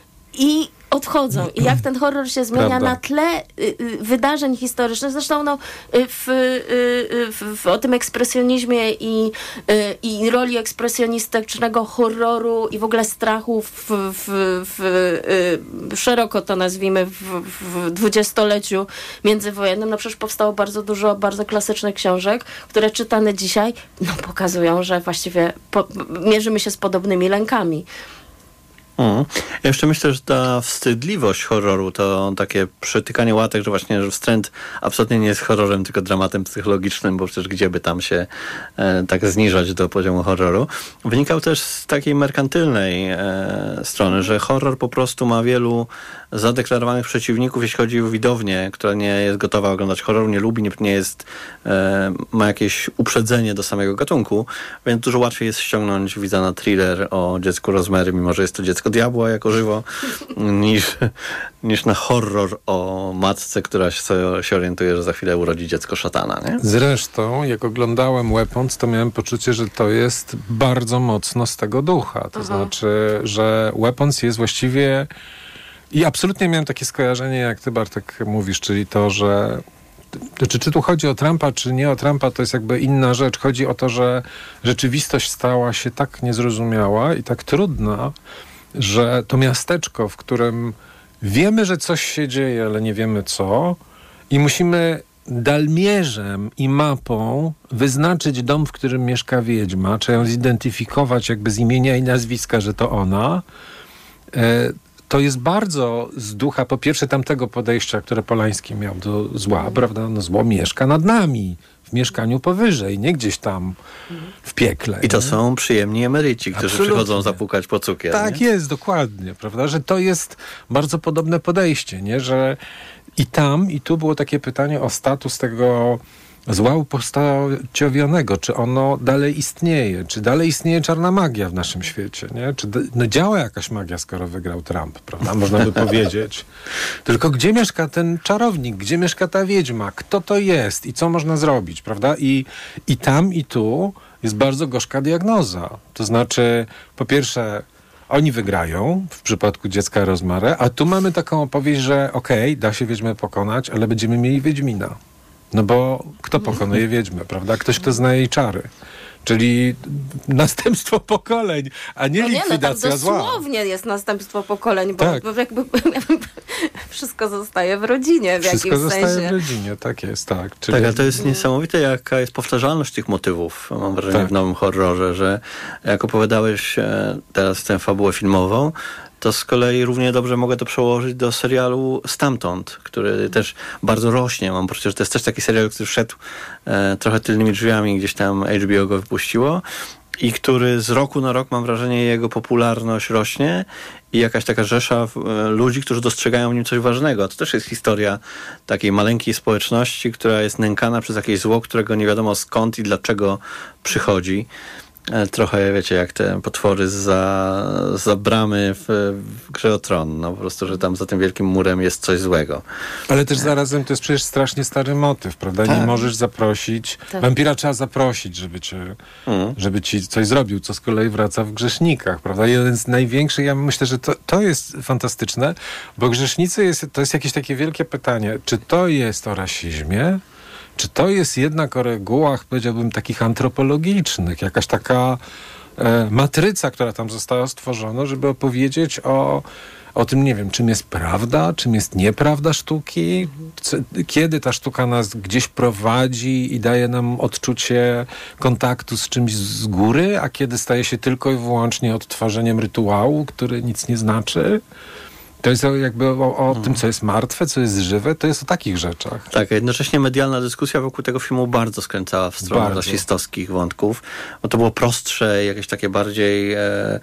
i odchodzą. I jak ten horror się zmienia Prawda. na tle y, y, wydarzeń historycznych. Zresztą no, y, w, y, y, w, w, o tym ekspresjonizmie i, y, i roli ekspresjonistycznego horroru i w ogóle strachu w, w, w, y, szeroko to nazwijmy w, w dwudziestoleciu międzywojennym. No przecież powstało bardzo dużo bardzo klasycznych książek, które czytane dzisiaj no, pokazują, że właściwie po, mierzymy się z podobnymi lękami. Mm. Ja jeszcze myślę, że ta wstydliwość horroru, to takie przytykanie łatek, że właśnie że wstręt absolutnie nie jest horrorem, tylko dramatem psychologicznym, bo przecież gdzie by tam się e, tak zniżać do poziomu horroru, wynikał też z takiej merkantylnej e, strony, że horror po prostu ma wielu zadeklarowanych przeciwników, jeśli chodzi o widownię, która nie jest gotowa oglądać horroru, nie lubi, nie, nie jest, e, ma jakieś uprzedzenie do samego gatunku, więc dużo łatwiej jest ściągnąć widza na thriller o dziecku Rosemary, mimo że jest to dziecko diabła jako żywo, niż, niż na horror o matce, która się, się orientuje, że za chwilę urodzi dziecko szatana, nie? Zresztą, jak oglądałem Weapons, to miałem poczucie, że to jest bardzo mocno z tego ducha. To Aha. znaczy, że Weapons jest właściwie... I absolutnie miałem takie skojarzenie, jak ty, Bartek, mówisz, czyli to, że czy, czy tu chodzi o Trumpa, czy nie o Trumpa, to jest jakby inna rzecz. Chodzi o to, że rzeczywistość stała się tak niezrozumiała i tak trudna, że to miasteczko, w którym wiemy, że coś się dzieje, ale nie wiemy co, i musimy dalmierzem i mapą wyznaczyć dom, w którym mieszka wiedźma, czy ją zidentyfikować jakby z imienia i nazwiska, że to ona. E, To jest bardzo z ducha, po pierwsze, tamtego podejścia, które Polański miał do zła, mm. prawda? No, zło mieszka nad nami, w mieszkaniu powyżej, nie gdzieś tam w piekle. I to nie? są przyjemni emeryci, którzy Absolutnie. przychodzą zapukać po cukier. Tak nie? jest, dokładnie, prawda? Że to jest bardzo podobne podejście, nie? Że i tam, i tu było takie pytanie o status tego zła upostaciowianego, czy ono dalej istnieje, czy dalej istnieje czarna magia w naszym świecie, nie? Czy no działa jakaś magia, skoro wygrał Trump, prawda? Można by powiedzieć. Tylko gdzie mieszka ten czarownik? Gdzie mieszka ta wiedźma? Kto to jest? I co można zrobić, prawda? I, i tam, i tu jest bardzo gorzka diagnoza. To znaczy, po pierwsze, oni wygrają w przypadku dziecka Rosemary, a tu mamy taką opowieść, że okej, okay, da się wiedźmę pokonać, ale będziemy mieli wiedźmina. No bo kto pokonuje wiedźmę, prawda? Ktoś, kto zna jej czary. Czyli następstwo pokoleń, a nie no nie, likwidacja no tak zła. Dosłownie jest następstwo pokoleń, bo, tak. bo jakby wszystko zostaje w rodzinie w wszystko jakimś zostaje sensie. w rodzinie, tak jest, tak. Czyli... Tak, ale to jest niesamowite, jaka jest powtarzalność tych motywów, mam wrażenie, tak. w nowym horrorze, że jak opowiadałeś teraz tę fabułę filmową, to z kolei równie dobrze mogę to przełożyć do serialu Stamtąd, który też bardzo rośnie. Mam poczucie, że to jest też taki serial, który wszedł e, trochę tylnymi drzwiami, gdzieś tam H B O go wypuściło i który z roku na rok, mam wrażenie, jego popularność rośnie i jakaś taka rzesza e, ludzi, którzy dostrzegają w nim coś ważnego. To też jest historia takiej maleńkiej społeczności, która jest nękana przez jakieś zło, którego nie wiadomo skąd i dlaczego przychodzi. Trochę, wiecie, jak te potwory za, za bramy w, w Grze o Tron. No po prostu, że tam za tym wielkim murem jest coś złego. Ale też zarazem to jest przecież strasznie stary motyw, prawda? Tak. Nie możesz zaprosić. Tak. Wampira trzeba zaprosić, żeby cię, mm. żeby ci coś zrobił, co z kolei wraca w Grzesznikach, prawda? Jeden z największych, ja myślę, że to, to jest fantastyczne, bo Grzesznicy jest, to jest jakieś takie wielkie pytanie, czy to jest o rasizmie? Czy to jest jednak o regułach, powiedziałbym, takich antropologicznych, jakaś taka e, matryca, która tam została stworzona, żeby opowiedzieć o, o tym, nie wiem, czym jest prawda, czym jest nieprawda sztuki, co, kiedy ta sztuka nas gdzieś prowadzi i daje nam odczucie kontaktu z czymś z góry, a kiedy staje się tylko i wyłącznie odtwarzeniem rytuału, który nic nie znaczy. To jest jakby o, o hmm. tym, co jest martwe, co jest żywe, to jest o takich rzeczach. Tak, a jednocześnie medialna dyskusja wokół tego filmu bardzo skręcała w stronę rasistowskich wątków, bo to było prostsze, jakieś takie bardziej e,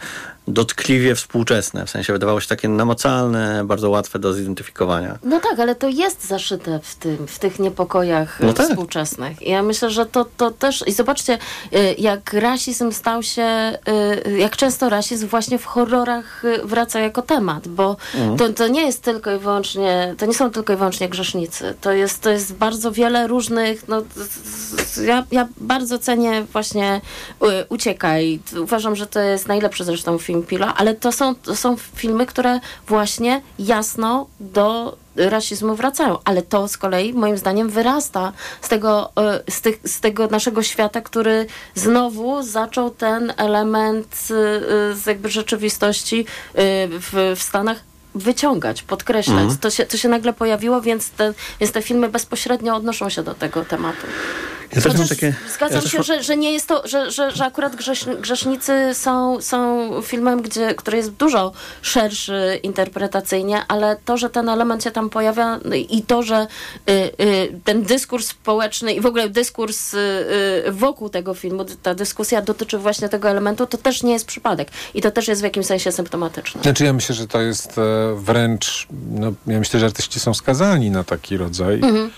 dotkliwie współczesne. W sensie wydawało się takie namacalne, bardzo łatwe do zidentyfikowania. No tak, ale to jest zaszyte w tym, w tych niepokojach no tak. współczesnych. I ja myślę, że to, to też... I zobaczcie, jak rasizm stał się... Jak często rasizm właśnie w horrorach wraca jako temat, bo mhm. to, to nie jest tylko i wyłącznie... To nie są tylko i wyłącznie grzesznicy. To jest, to jest bardzo wiele różnych... No, ja, ja bardzo cenię właśnie Uciekaj. Uważam, że to jest najlepszy zresztą film Pila, ale to są, to są filmy, które właśnie jasno do rasizmu wracają, ale to z kolei moim zdaniem wyrasta z tego, z, tych, z tego naszego świata, który znowu zaczął ten element z jakby rzeczywistości w, w Stanach wyciągać, podkreślać. Mm. To, się, to się nagle pojawiło, więc te, więc te filmy bezpośrednio odnoszą się do tego tematu. Ja też mam takie, zgadzam ja się, też... że, że nie jest to, że, że, że akurat grzesz, grzesznicy są, są filmem, gdzie, który jest dużo szerszy interpretacyjnie, ale to, że ten element się tam pojawia i to, że y, y, ten dyskurs społeczny i w ogóle dyskurs y, y, wokół tego filmu, ta dyskusja dotyczy właśnie tego elementu, to też nie jest przypadek. I to też jest w jakimś sensie symptomatyczne. Znaczy ja myślę, że to jest e, wręcz, no, ja myślę, że artyści są skazani na taki rodzaj. Mhm.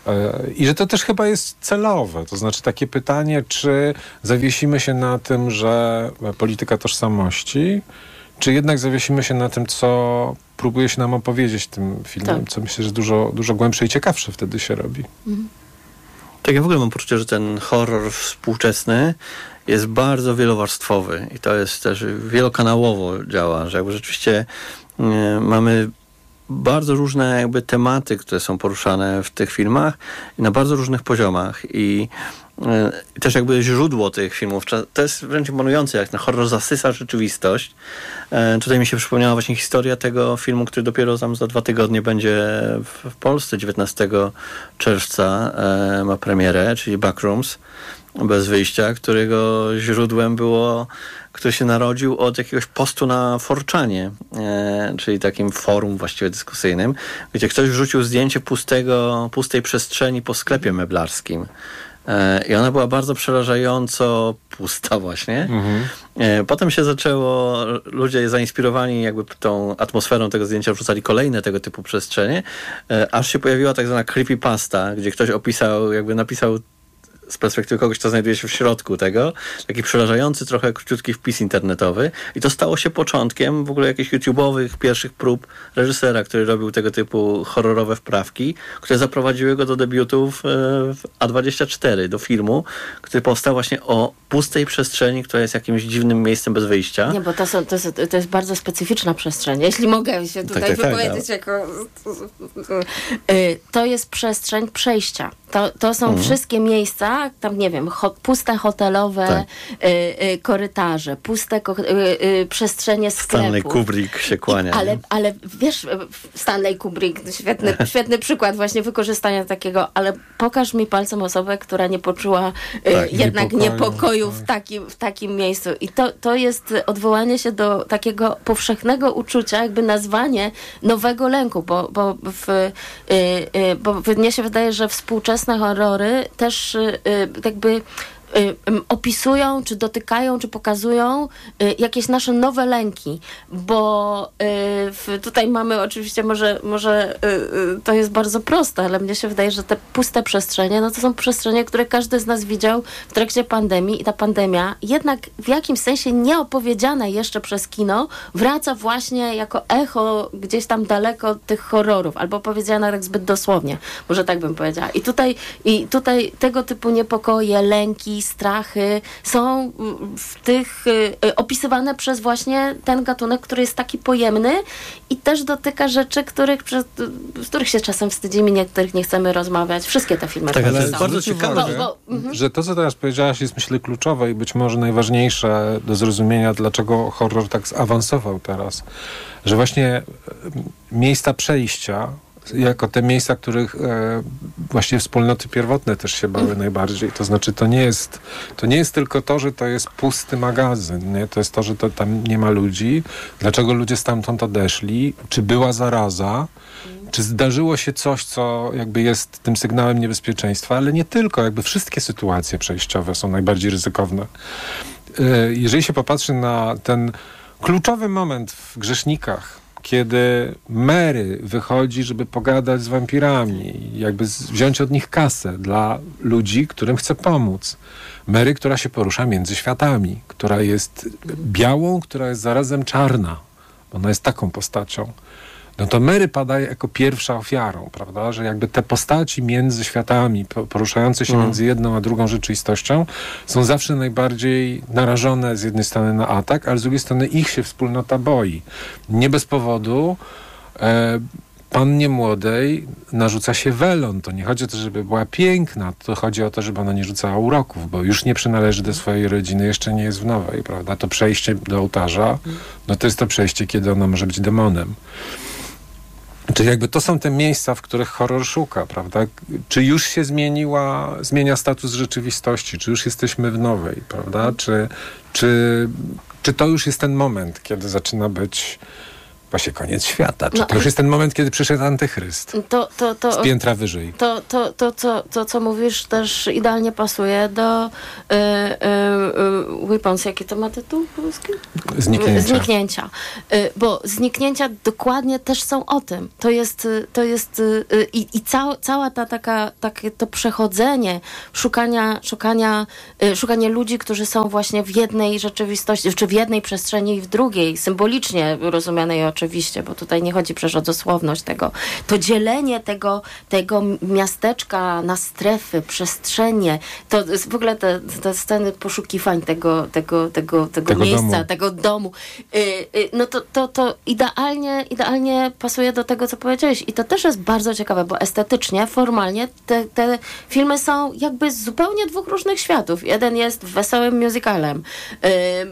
I że to też chyba jest celowe. To znaczy takie pytanie, czy zawiesimy się na tym, że polityka tożsamości, czy jednak zawiesimy się na tym, co próbuje się nam opowiedzieć tym filmem, tak. co myślę, że dużo, dużo głębsze i ciekawsze wtedy się robi. Mhm. Tak, ja w ogóle mam poczucie, że ten horror współczesny jest bardzo wielowarstwowy i to jest też wielokanałowo działa, że jakby rzeczywiście yy, mamy bardzo różne jakby tematy, które są poruszane w tych filmach na bardzo różnych poziomach i y, też jakby źródło tych filmów, to jest wręcz imponujące, jak ten horror zasysa rzeczywistość. E, tutaj mi się przypomniała właśnie historia tego filmu, który dopiero tam za dwa tygodnie będzie w, w Polsce, dziewiętnastego czerwca e, ma premierę, czyli Backrooms, bez wyjścia, którego źródłem było, który się narodził od jakiegoś postu na four chanie, e, czyli takim forum właściwie dyskusyjnym, gdzie ktoś wrzucił zdjęcie pustego, pustej przestrzeni po sklepie meblarskim. E, I ona była bardzo przerażająco pusta właśnie. Mhm. E, potem się zaczęło, ludzie zainspirowani jakby tą atmosferą tego zdjęcia wrzucali kolejne tego typu przestrzenie, e, aż się pojawiła tak zwana creepypasta, gdzie ktoś opisał, jakby napisał z perspektywy kogoś, kto znajduje się w środku tego, taki przerażający, trochę króciutki wpis internetowy i to stało się początkiem w ogóle jakichś YouTube'owych pierwszych prób reżysera, który robił tego typu horrorowe wprawki, które zaprowadziły go do debiutów w A dwadzieścia cztery, do filmu, który powstał właśnie o pustej przestrzeni, która jest jakimś dziwnym miejscem bez wyjścia. Nie, bo to, są, to, jest, to jest bardzo specyficzna przestrzeń. Jeśli mogę się tutaj tak, tak, wypowiedzieć tak, jako... To jest przestrzeń przejścia. To, to są mhm. wszystkie miejsca, tam nie wiem, ho, puste hotelowe tak. y, y, korytarze, puste ko, y, y, przestrzenie sklepu. Stanley Kubrick się kłania. I, ale, ale wiesz, Stanley Kubrick, świetny, świetny przykład właśnie wykorzystania takiego, ale pokaż mi palcem osobę, która nie poczuła y, tak, jednak niepokoju, niepokoju w, takim, w takim miejscu. I to, to jest odwołanie się do takiego powszechnego uczucia, jakby nazwanie nowego lęku, bo, bo, w, y, y, bo mnie się wydaje, że współczesne horrory też y, jakby y, opisują, czy dotykają, czy pokazują y, jakieś nasze nowe lęki, bo y, w, tutaj mamy oczywiście, może, może y, y, to jest bardzo proste, ale mnie się wydaje, że te puste przestrzenie, no to są przestrzenie, które każdy z nas widział w trakcie pandemii i ta pandemia jednak w jakimś sensie nieopowiedziane jeszcze przez kino wraca właśnie jako echo gdzieś tam daleko od tych horrorów, albo powiedziana tak zbyt dosłownie, może tak bym powiedziała. I tutaj, i tutaj tego typu niepokoje, lęki, strachy są w tych y, opisywane przez właśnie ten gatunek, który jest taki pojemny i też dotyka rzeczy, których, przez, z których się czasem wstydzimy, niektórych nie chcemy rozmawiać. Wszystkie te filmy. Tak, ale jest bardzo ciekawe, że, bo, bo, że to, co teraz powiedziałaś, jest myślę kluczowe i być może najważniejsze do zrozumienia, dlaczego horror tak zaawansował teraz. Że właśnie miejsca przejścia jako te miejsca, których e, właśnie wspólnoty pierwotne też się bały mm. najbardziej. To znaczy, to nie jest to nie jest tylko to, że to jest pusty magazyn, nie? To jest to, że to, tam nie ma ludzi. Dlaczego ludzie stamtąd odeszli? Czy była zaraza? Mm. Czy zdarzyło się coś, co jakby jest tym sygnałem niebezpieczeństwa? Ale nie tylko. Jakby wszystkie sytuacje przejściowe są najbardziej ryzykowne. E, jeżeli się popatrzy na ten kluczowy moment w Grzesznikach, kiedy Mary wychodzi, żeby pogadać z wampirami, jakby wziąć od nich kasę dla ludzi, którym chce pomóc. Mary, która się porusza między światami, która jest białą, która jest zarazem czarna. Ona jest taką postacią. No to Mary pada jako pierwsza ofiarą, prawda? Że jakby te postaci między światami, poruszające się mm. między jedną a drugą rzeczywistością, są zawsze najbardziej narażone z jednej strony na atak, ale z drugiej strony ich się wspólnota boi. Nie bez powodu e, pannie młodej narzuca się welon. To nie chodzi o to, żeby była piękna, to chodzi o to, żeby ona nie rzucała uroków, bo już nie przynależy do swojej rodziny, jeszcze nie jest w nowej, prawda? To przejście do ołtarza, no to jest to przejście, kiedy ona może być demonem. Czyli jakby to są te miejsca, w których horror szuka, prawda? Czy już się zmieniła, zmienia status rzeczywistości, czy już jesteśmy w nowej, prawda? Czy, czy, czy to już jest ten moment, kiedy zaczyna być właśnie koniec świata? Czy no, to już jest ten moment, kiedy przyszedł Antychryst? To, to, to, z piętra wyżej. To, to, to, to, to, co mówisz, też idealnie pasuje do y, y, y, Weapons. Jaki to ma tytuł polski? Zniknięcia. Zniknięcia. Y, bo zniknięcia dokładnie też są o tym. To jest, to jest y, i, i cała, cała ta taka, takie to przechodzenie, szukania, szukania, y, szukanie ludzi, którzy są właśnie w jednej rzeczywistości, czy w jednej przestrzeni i w drugiej, symbolicznie rozumianej oczywiście. Oczywiście, bo tutaj nie chodzi przecież o dosłowność tego. To dzielenie tego, tego miasteczka na strefy, przestrzenie, to jest w ogóle te, te sceny poszukiwań tego, tego, tego, tego, tego miejsca, domu. tego domu. Yy, yy, no to, to, to idealnie, idealnie pasuje do tego, co powiedziałeś. I to też jest bardzo ciekawe, bo estetycznie, formalnie te, te filmy są jakby z zupełnie dwóch różnych światów. Jeden jest wesołym musicalem, yy,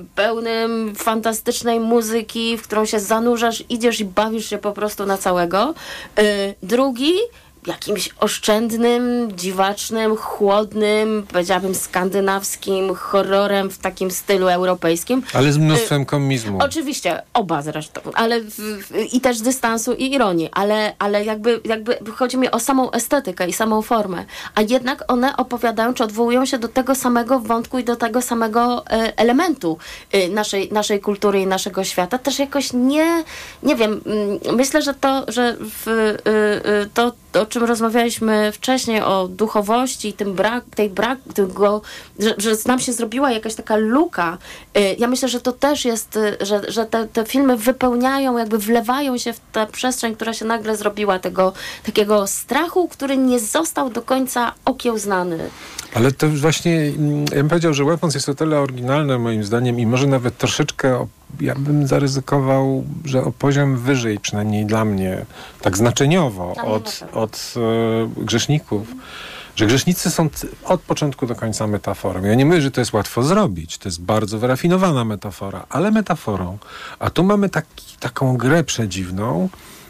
pełnym fantastycznej muzyki, w którą się zanurzasz, idziesz i bawisz się po prostu na całego. Yy, drugi jakimś oszczędnym, dziwacznym, chłodnym, powiedziałabym skandynawskim horrorem w takim stylu europejskim. Ale z mnóstwem komizmu. Y, oczywiście, oba zresztą, ale w, w, i też dystansu i ironii, ale, ale jakby, jakby chodzi mi o samą estetykę i samą formę, a jednak one opowiadają, czy odwołują się do tego samego wątku i do tego samego y, elementu y, naszej, naszej kultury i naszego świata. Też jakoś nie, nie wiem, y, myślę, że to, że w, y, y, to, o czym rozmawialiśmy wcześniej, o duchowości i tym brak, tej brak, tego, że, że nam się zrobiła jakaś taka luka. Ja myślę, że to też jest, że, że te, te filmy wypełniają, jakby wlewają się w tę przestrzeń, która się nagle zrobiła, tego takiego strachu, który nie został do końca okiełznany. Ale to właśnie, ja bym powiedział, że Weapons jest o tyle oryginalne moim zdaniem i może nawet troszeczkę, ja bym zaryzykował, że o poziom wyżej, przynajmniej dla mnie, tak znaczeniowo od, od e, Grzeszników, że Grzesznicy są od początku do końca metaforą. Ja nie mówię, że to jest łatwo zrobić, to jest bardzo wyrafinowana metafora, ale metaforą. A tu mamy taki, taką grę przedziwną,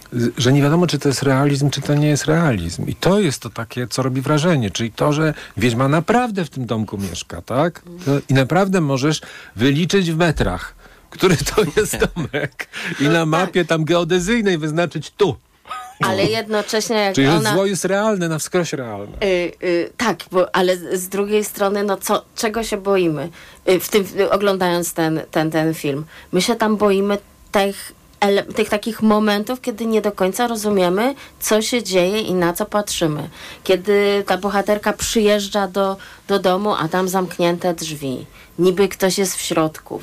że nie wiadomo, czy to jest realizm, czy to nie jest realizm. I to jest to takie, co robi wrażenie, czyli to, że wiedźma naprawdę w tym domku mieszka, tak? To, i naprawdę możesz wyliczyć w metrach, który to jest domek. I na mapie tam geodezyjnej wyznaczyć tu. Ale jednocześnie jak czyli, ona... że zło jest realne, na wskroś realne. Yy, yy, tak, bo, ale z drugiej strony, no co, czego się boimy? Yy, w tym, oglądając ten, ten, ten film. My się tam boimy tych Ele- tych takich momentów, kiedy nie do końca rozumiemy, co się dzieje i na co patrzymy. Kiedy ta bohaterka przyjeżdża do, do domu, a tam zamknięte drzwi. Niby ktoś jest w środku.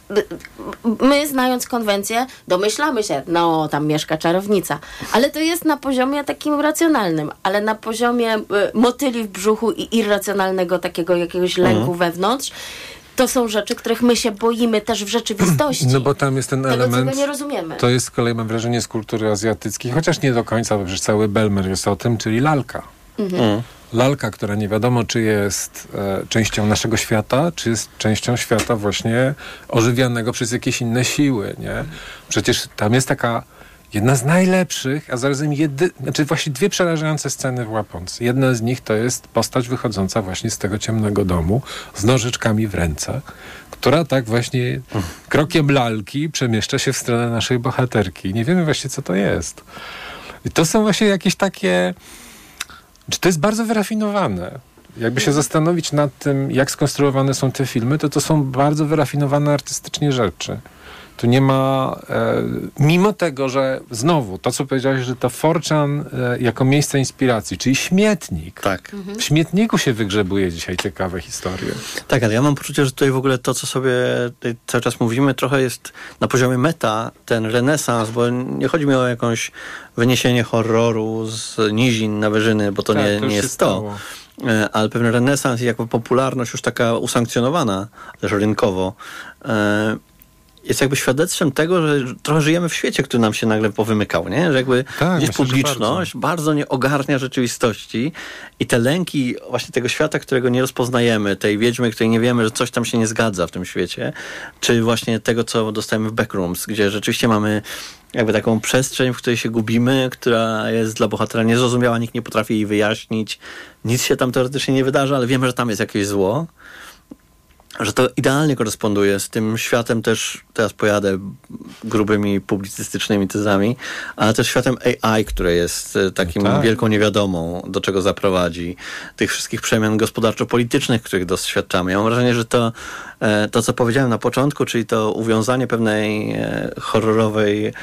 My, znając konwencję, domyślamy się, no, tam mieszka czarownica. Ale to jest na poziomie takim racjonalnym, ale na poziomie y, motyli w brzuchu i irracjonalnego takiego jakiegoś lęku mhm. wewnątrz, to są rzeczy, których my się boimy też w rzeczywistości. No bo tam jest ten tego, element... Tego nie rozumiemy. To jest z kolei, mam wrażenie, z kultury azjatyckiej, chociaż nie do końca, bo przecież cały Belmer jest o tym, czyli lalka. Mhm. Mm. Lalka, która nie wiadomo, czy jest e, częścią naszego świata, czy jest częścią świata właśnie ożywianego przez jakieś inne siły, nie? Przecież tam jest taka jedna z najlepszych, a zarazem jedy... znaczy właśnie dwie przerażające sceny w Weapons. Jedna z nich to jest postać wychodząca właśnie z tego ciemnego domu z nożyczkami w ręce, która tak właśnie krokiem lalki przemieszcza się w stronę naszej bohaterki. Nie wiemy właśnie, co to jest. I to są właśnie jakieś takie... Czy to jest bardzo wyrafinowane. Jakby się zastanowić nad tym, jak skonstruowane są te filmy, to to są bardzo wyrafinowane artystycznie rzeczy. Tu nie ma, e, mimo tego, że znowu, to co powiedziałeś, że to four chan e, jako miejsce inspiracji, czyli śmietnik. Tak. Mhm. W śmietniku się wygrzebuje dzisiaj ciekawe historie. Tak, ale ja mam poczucie, że tutaj w ogóle to, co sobie cały czas mówimy, trochę jest na poziomie meta, ten renesans, bo nie chodzi mi o jakąś wyniesienie horroru z nizin na wyżyny, bo to tak, nie, to nie jest to. Ale pewien renesans i jakby popularność już taka usankcjonowana, też rynkowo, e, jest jakby świadectwem tego, że trochę żyjemy w świecie, który nam się nagle powymykał, nie? Że jakby tak, gdzieś myślę, publiczność bardzo. bardzo nie ogarnia rzeczywistości i te lęki właśnie tego świata, którego nie rozpoznajemy, tej wiedźmy, której nie wiemy, że coś tam się nie zgadza w tym świecie, czy właśnie tego, co dostajemy w Backrooms, gdzie rzeczywiście mamy jakby taką przestrzeń, w której się gubimy, która jest dla bohatera niezrozumiała, nikt nie potrafi jej wyjaśnić, nic się tam teoretycznie nie wydarza, ale wiemy, że tam jest jakieś zło. Że to idealnie koresponduje z tym światem też, teraz pojadę grubymi publicystycznymi tezami, ale też światem A I, które jest takim no tak. wielką niewiadomą, do czego zaprowadzi, tych wszystkich przemian gospodarczo-politycznych, których doświadczamy. Ja mam wrażenie, że to, to co powiedziałem na początku, czyli to uwiązanie pewnej horrorowej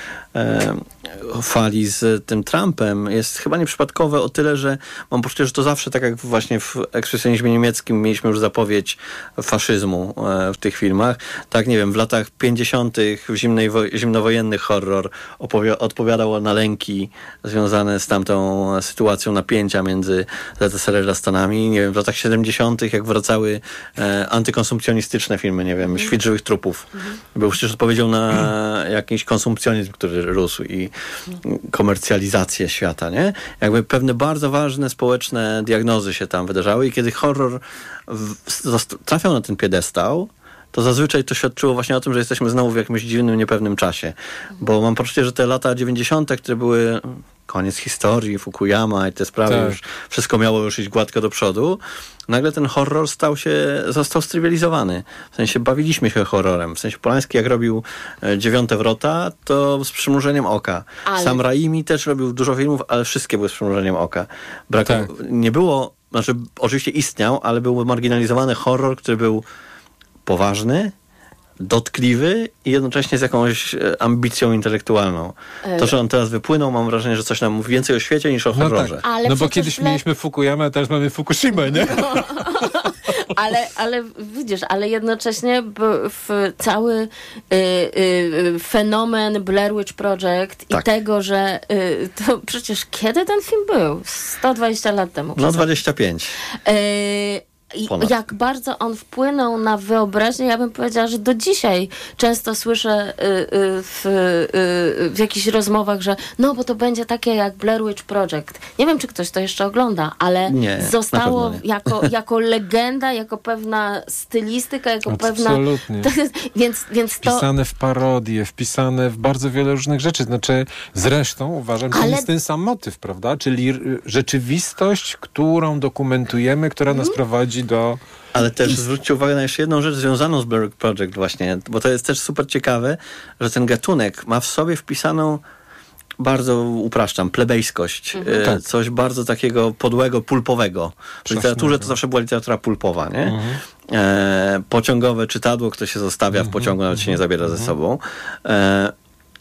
fali z tym Trumpem jest chyba nieprzypadkowe o tyle, że mam poczucie, że to zawsze tak jak właśnie w ekspresjonizmie niemieckim mieliśmy już zapowiedź faszyzmu w tych filmach. Tak, nie wiem, w latach pięćdziesiątych w zimnej wo- zimnowojenny horror opowi- odpowiadał na lęki związane z tamtą sytuacją napięcia między Z S R R a Stanami. Nie wiem, w latach siedemdziesiątych jak wracały e, antykonsumpcjonistyczne filmy, nie wiem, Świt żywych trupów. Mhm. Był przecież odpowiedzią na jakiś konsumpcjonizm, który rósł i komercjalizację świata, nie? Jakby pewne bardzo ważne społeczne diagnozy się tam wydarzały i kiedy horror w, zost- trafiał na ten piedestał, to zazwyczaj to świadczyło właśnie o tym, że jesteśmy znowu w jakimś dziwnym, niepewnym czasie. Bo mam poczucie, że te lata dziewięćdziesiąte, które były koniec historii, Fukuyama i te sprawy, tak. już wszystko miało już iść gładko do przodu, nagle ten horror stał się, został strywializowany. W sensie bawiliśmy się horrorem. W sensie Polański jak robił e, Dziewiąte Wrota, to z przymrużeniem oka. Ale... Sam Raimi też robił dużo filmów, ale wszystkie były z przymrużeniem oka. Brak... Tak. Nie było, znaczy oczywiście istniał, ale był marginalizowany horror, który był poważny, dotkliwy i jednocześnie z jakąś ambicją intelektualną. To, że on teraz wypłynął, mam wrażenie, że coś nam mówi więcej o świecie niż o horrorze. No, tak. no bo kiedyś le... mieliśmy Fukuyamę, a teraz mamy Fukushimę, nie? No. ale, ale widzisz, ale jednocześnie w cały y, y, fenomen Blair Witch Project tak. i tego, że y, to przecież kiedy ten film był? sto dwadzieścia lat temu. No dwadzieścia pięć. Y, I Ponad. jak bardzo on wpłynął na wyobraźnię, ja bym powiedziała, że do dzisiaj często słyszę y, y, w, y, w jakichś rozmowach, że no, bo to będzie takie jak Blair Witch Project. Nie wiem, czy ktoś to jeszcze ogląda, ale nie, zostało jako, jako legenda, jako pewna stylistyka, jako Absolutnie. pewna... To, więc, więc to... Wpisane w parodie, wpisane w bardzo wiele różnych rzeczy. Znaczy, zresztą uważam, że ale... to jest ten sam motyw, prawda? Czyli rzeczywistość, którą dokumentujemy, która nas hmm? prowadzi do... Ale też zwróćcie uwagę na jeszcze jedną rzecz związaną z Blair Witch Project właśnie, bo to jest też super ciekawe, że ten gatunek ma w sobie wpisaną, bardzo upraszczam, plebejskość. Mhm. E, tak. Coś bardzo takiego podłego, pulpowego. W literaturze to zawsze była literatura pulpowa, nie? Mhm. E, pociągowe czytadło, które się zostawia mhm. w pociągu, nawet się nie zabiera mhm. ze sobą. E,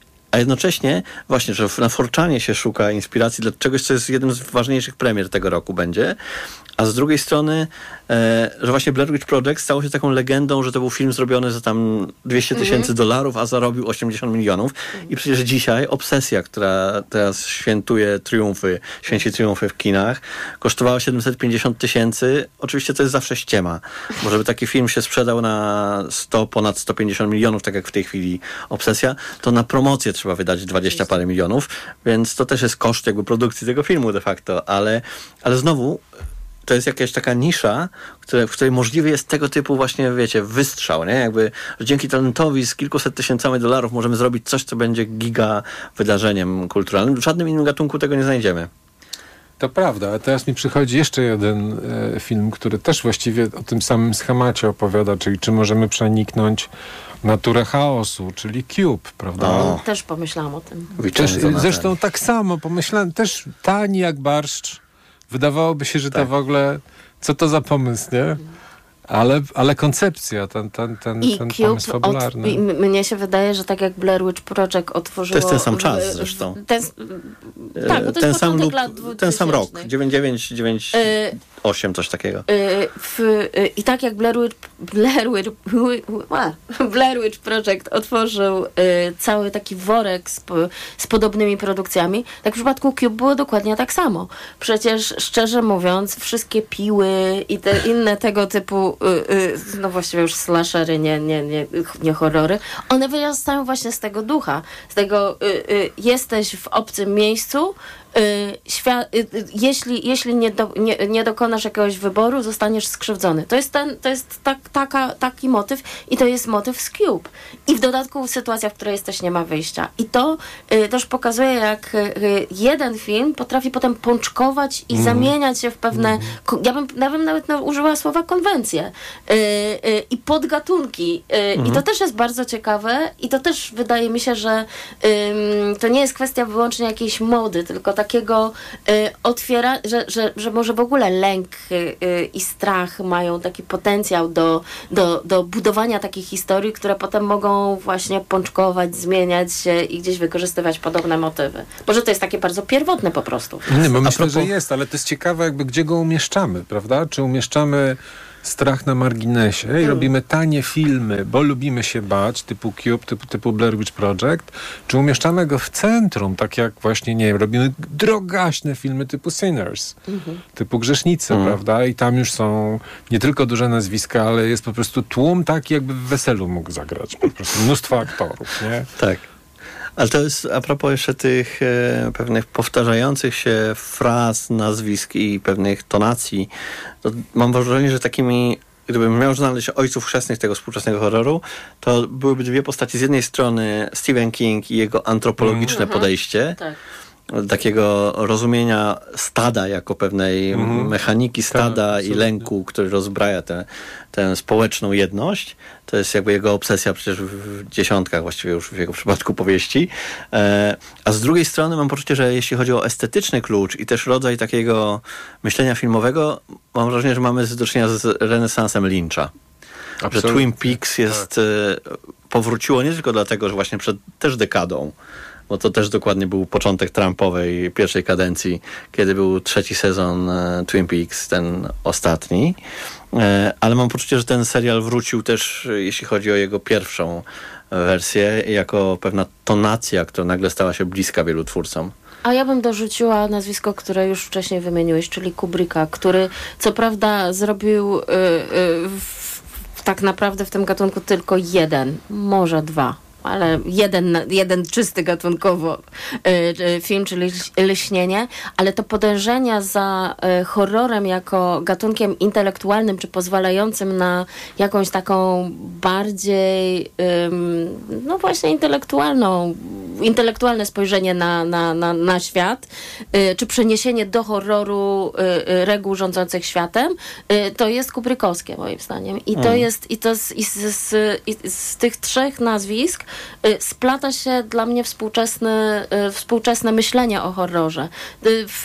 A jednocześnie właśnie, że na four chanie się szuka inspiracji dla czegoś, co jest jednym z ważniejszych premier tego roku będzie. A z drugiej strony, e, że właśnie Blair Witch Project stało się taką legendą, że to był film zrobiony za tam dwieście tysięcy dolarów, a zarobił osiemdziesiąt milionów. I przecież dzisiaj Obsesja, która teraz świętuje triumfy, święci triumfy w kinach, kosztowała siedemset pięćdziesiąt tysięcy. Oczywiście to jest zawsze ściema. Bo żeby taki film się sprzedał na sto, ponad sto pięćdziesiąt milionów, tak jak w tej chwili Obsesja, to na promocję trzeba wydać dwadzieścia parę milionów, więc to też jest koszt jakby produkcji tego filmu de facto, ale, ale znowu to jest jakaś taka nisza, które, w której możliwy jest tego typu właśnie, wiecie, wystrzał, nie? Jakby, że dzięki talentowi z kilkuset tysięcami dolarów możemy zrobić coś, co będzie giga wydarzeniem kulturalnym. W żadnym innym gatunku tego nie znajdziemy. To prawda, a teraz mi przychodzi jeszcze jeden e, film, który też właściwie o tym samym schemacie opowiada, czyli czy możemy przeniknąć naturę chaosu, czyli Cube, prawda? No, też pomyślałam o tym. Też, zresztą tak samo pomyślałem, też tani jak barszcz. Wydawałoby się, że tak. to w ogóle co to za pomysł, nie? Ale, ale koncepcja, ten, ten, ten, I ten Cube pomysł fabularny. Od, i mnie się wydaje, że tak jak Blair Witch Project otworzyło... To jest ten sam czas zresztą. Ten, tak, bo to ten jest sam lub, lat ten sam rok, dziewięćdziesiąt dziewięć, dziewięćdziesiąt osiem, coś takiego. W, I tak jak Blair Witch, Blair Witch, Blair Witch Project otworzył cały taki worek z, z podobnymi produkcjami, tak w przypadku Cube było dokładnie tak samo. Przecież szczerze mówiąc, wszystkie piły i te inne tego typu no właściwie już slashery, nie, nie, nie, nie horrory, one wyrastają właśnie z tego ducha, z tego y, y, jesteś w obcym miejscu, y, świa- y, y, jeśli, jeśli nie, do, nie, nie dokonasz jakiegoś wyboru, zostaniesz skrzywdzony. To jest, ten, to jest tak, taka, taki motyw i to jest motyw z Cube. I w dodatku sytuacja, w której jesteś, nie ma wyjścia. I to y, też pokazuje, jak y, jeden film potrafi potem pączkować i mm. zamieniać się w pewne, mm. ko- ja bym, ja bym nawet na, użyła słowa konwencje y, y, i podgatunki. Y, mm. I to też jest bardzo ciekawe i to też wydaje mi się, że y, to nie jest kwestia wyłącznie jakiejś mody, tylko takiego y, otwiera, że, że, że może w ogóle lęk y, y, i strach mają taki potencjał do, do, do budowania takich historii, które potem mogą właśnie pączkować, zmieniać się i gdzieś wykorzystywać podobne motywy. Może to jest takie bardzo pierwotne po prostu. Nie, bo myślę, propos... że jest, ale to jest ciekawe jakby gdzie go umieszczamy, prawda? Czy umieszczamy strach na marginesie i hmm. robimy tanie filmy, bo lubimy się bać, typu Cube, typu, typu Blair Witch Project, czy umieszczamy go w centrum, tak jak właśnie, nie wiem, robimy drogaśne filmy typu Sinners, hmm. typu Grzesznicy, hmm. prawda? I tam już są nie tylko duże nazwiska, ale jest po prostu tłum taki, jakby w weselu mógł zagrać. Po prostu mnóstwo aktorów, nie? Tak. Ale to jest a propos jeszcze tych e, pewnych powtarzających się fraz, nazwisk i pewnych tonacji. To mam wrażenie, że takimi, gdybym miał znaleźć ojców chrzestnych tego współczesnego horroru, to byłyby dwie postaci. Z jednej strony Stephen King i jego antropologiczne mm. podejście. Tak. Takiego rozumienia stada jako pewnej mm. mechaniki stada tak, i lęku, który rozbraja tę, tę społeczną jedność. To jest jakby jego obsesja przecież w dziesiątkach właściwie już w jego przypadku powieści. E, a z drugiej strony mam poczucie, że jeśli chodzi o estetyczny klucz i też rodzaj takiego myślenia filmowego, mam wrażenie, że mamy do czynienia z renesansem Lyncha. Absolutnie. Że Twin Peaks jest, tak. e, powróciło nie tylko dlatego, że właśnie przed też dekadą, bo to też dokładnie był początek Trumpowej pierwszej kadencji, kiedy był trzeci sezon e, Twin Peaks, ten ostatni. E, ale mam poczucie, że ten serial wrócił też, jeśli chodzi o jego pierwszą wersję, jako pewna tonacja, która nagle stała się bliska wielu twórcom. A ja bym dorzuciła nazwisko, które już wcześniej wymieniłeś, czyli Kubricka, który co prawda zrobił y, y, w, tak naprawdę w tym gatunku tylko jeden, może dwa. ale jeden, jeden czysty gatunkowo y, film, czyli Lśnienie, ale to podążenia za y, horrorem jako gatunkiem intelektualnym, czy pozwalającym na jakąś taką bardziej y, no właśnie intelektualną, intelektualne spojrzenie na, na, na, na świat, y, czy przeniesienie do horroru y, y, reguł rządzących światem, y, to jest kubrykowskie moim zdaniem. I to mm. jest, i to z, i z, z, i z tych trzech nazwisk y, splata się dla mnie współczesne, y, współczesne myślenie o horrorze. Y, w,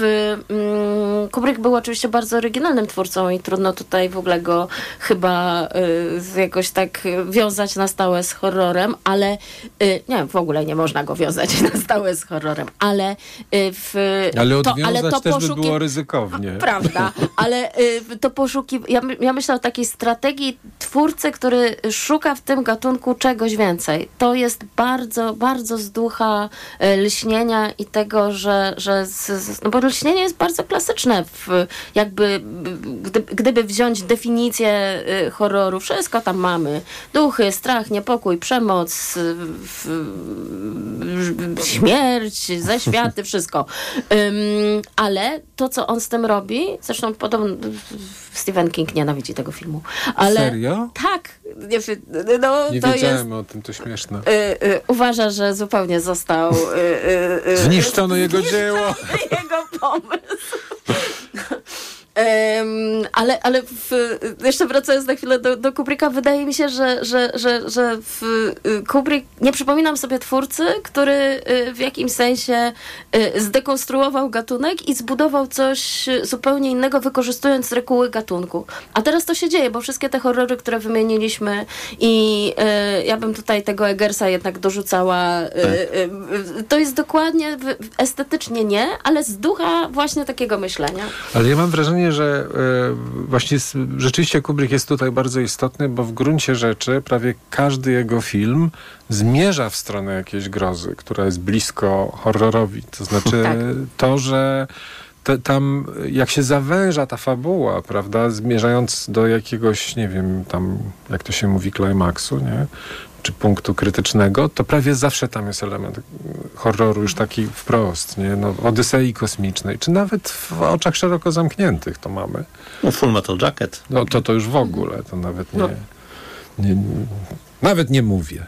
y, Kubrick był oczywiście bardzo oryginalnym twórcą i trudno tutaj w ogóle go chyba y, jakoś tak wiązać na stałe z horrorem, ale y, nie, w ogóle nie można go wiązać na stałe z horrorem, ale y, w... Ale odwiązać to, ale to też poszuki... by było ryzykownie. Prawda, ale y, to poszuki... Ja, ja myślę o takiej strategii twórcy, który szuka w tym gatunku czegoś więcej. To jest bardzo, bardzo z ducha y, Lśnienia i tego, że, że z, z, no bo Lśnienie jest bardzo klasyczne. W, jakby gdy, gdyby wziąć definicję y, horroru, wszystko tam mamy. Duchy, strach, niepokój, przemoc, y, w, y, śmierć, zaświaty, wszystko. Um, ale to, co on z tym robi, zresztą podobno Stephen King nienawidzi tego filmu. Ale, serio? Tak. Nie, no, nie to wiedziałem jest, o tym, to śmieszne. Y, y, uważa, że zupełnie został... Y, y, Zniszczono jego dzieło. jego pomysł. Um, ale ale w, jeszcze wracając na chwilę do, do Kubricka, wydaje mi się, że, że, że, że w Kubrick, nie przypominam sobie twórcy, który w jakimś sensie zdekonstruował gatunek i zbudował coś zupełnie innego, wykorzystując reguły gatunku. A teraz to się dzieje, bo wszystkie te horrory, które wymieniliśmy i y, ja bym tutaj tego Eggersa jednak dorzucała, y, y, to jest dokładnie estetycznie nie, ale z ducha właśnie takiego myślenia. Ale ja mam wrażenie, że e, właśnie s- rzeczywiście Kubrick jest tutaj bardzo istotny, bo w gruncie rzeczy prawie każdy jego film zmierza w stronę jakiejś grozy, która jest blisko horrorowi. To znaczy tak. to, że te, tam jak się zawęża ta fabuła, prawda, zmierzając do jakiegoś, nie wiem, tam, jak to się mówi, klimaksu, nie? Czy punktu krytycznego, to prawie zawsze tam jest element horroru już taki wprost, nie? No, Odysei kosmicznej, czy nawet w Oczach szeroko zamkniętych to mamy. No, Full Metal Jacket. No to to już w ogóle, to nawet nie... No. nie, nie nawet nie mówię.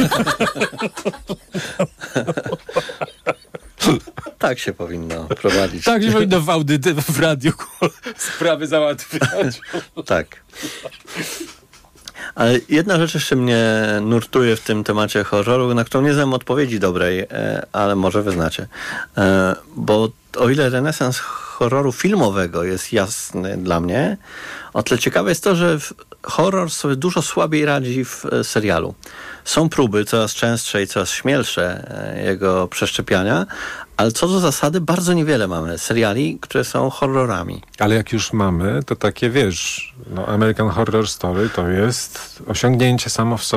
Tak się powinno prowadzić. Tak się powinno w audyty, w radiu sprawy załatwiać. Tak. Ale jedna rzecz jeszcze mnie nurtuje w tym temacie horroru, na którą nie znam odpowiedzi dobrej, ale może wy znacie. Bo o ile renesans horroru filmowego jest jasny dla mnie, o tyle ciekawe jest to, że horror sobie dużo słabiej radzi w serialu. Są próby coraz częstsze i coraz śmielsze jego przeszczepiania, ale co do zasady bardzo niewiele mamy seriali, które są horrorami. Ale jak już mamy, to takie, wiesz, no American Horror Story to jest osiągnięcie samo w sobie.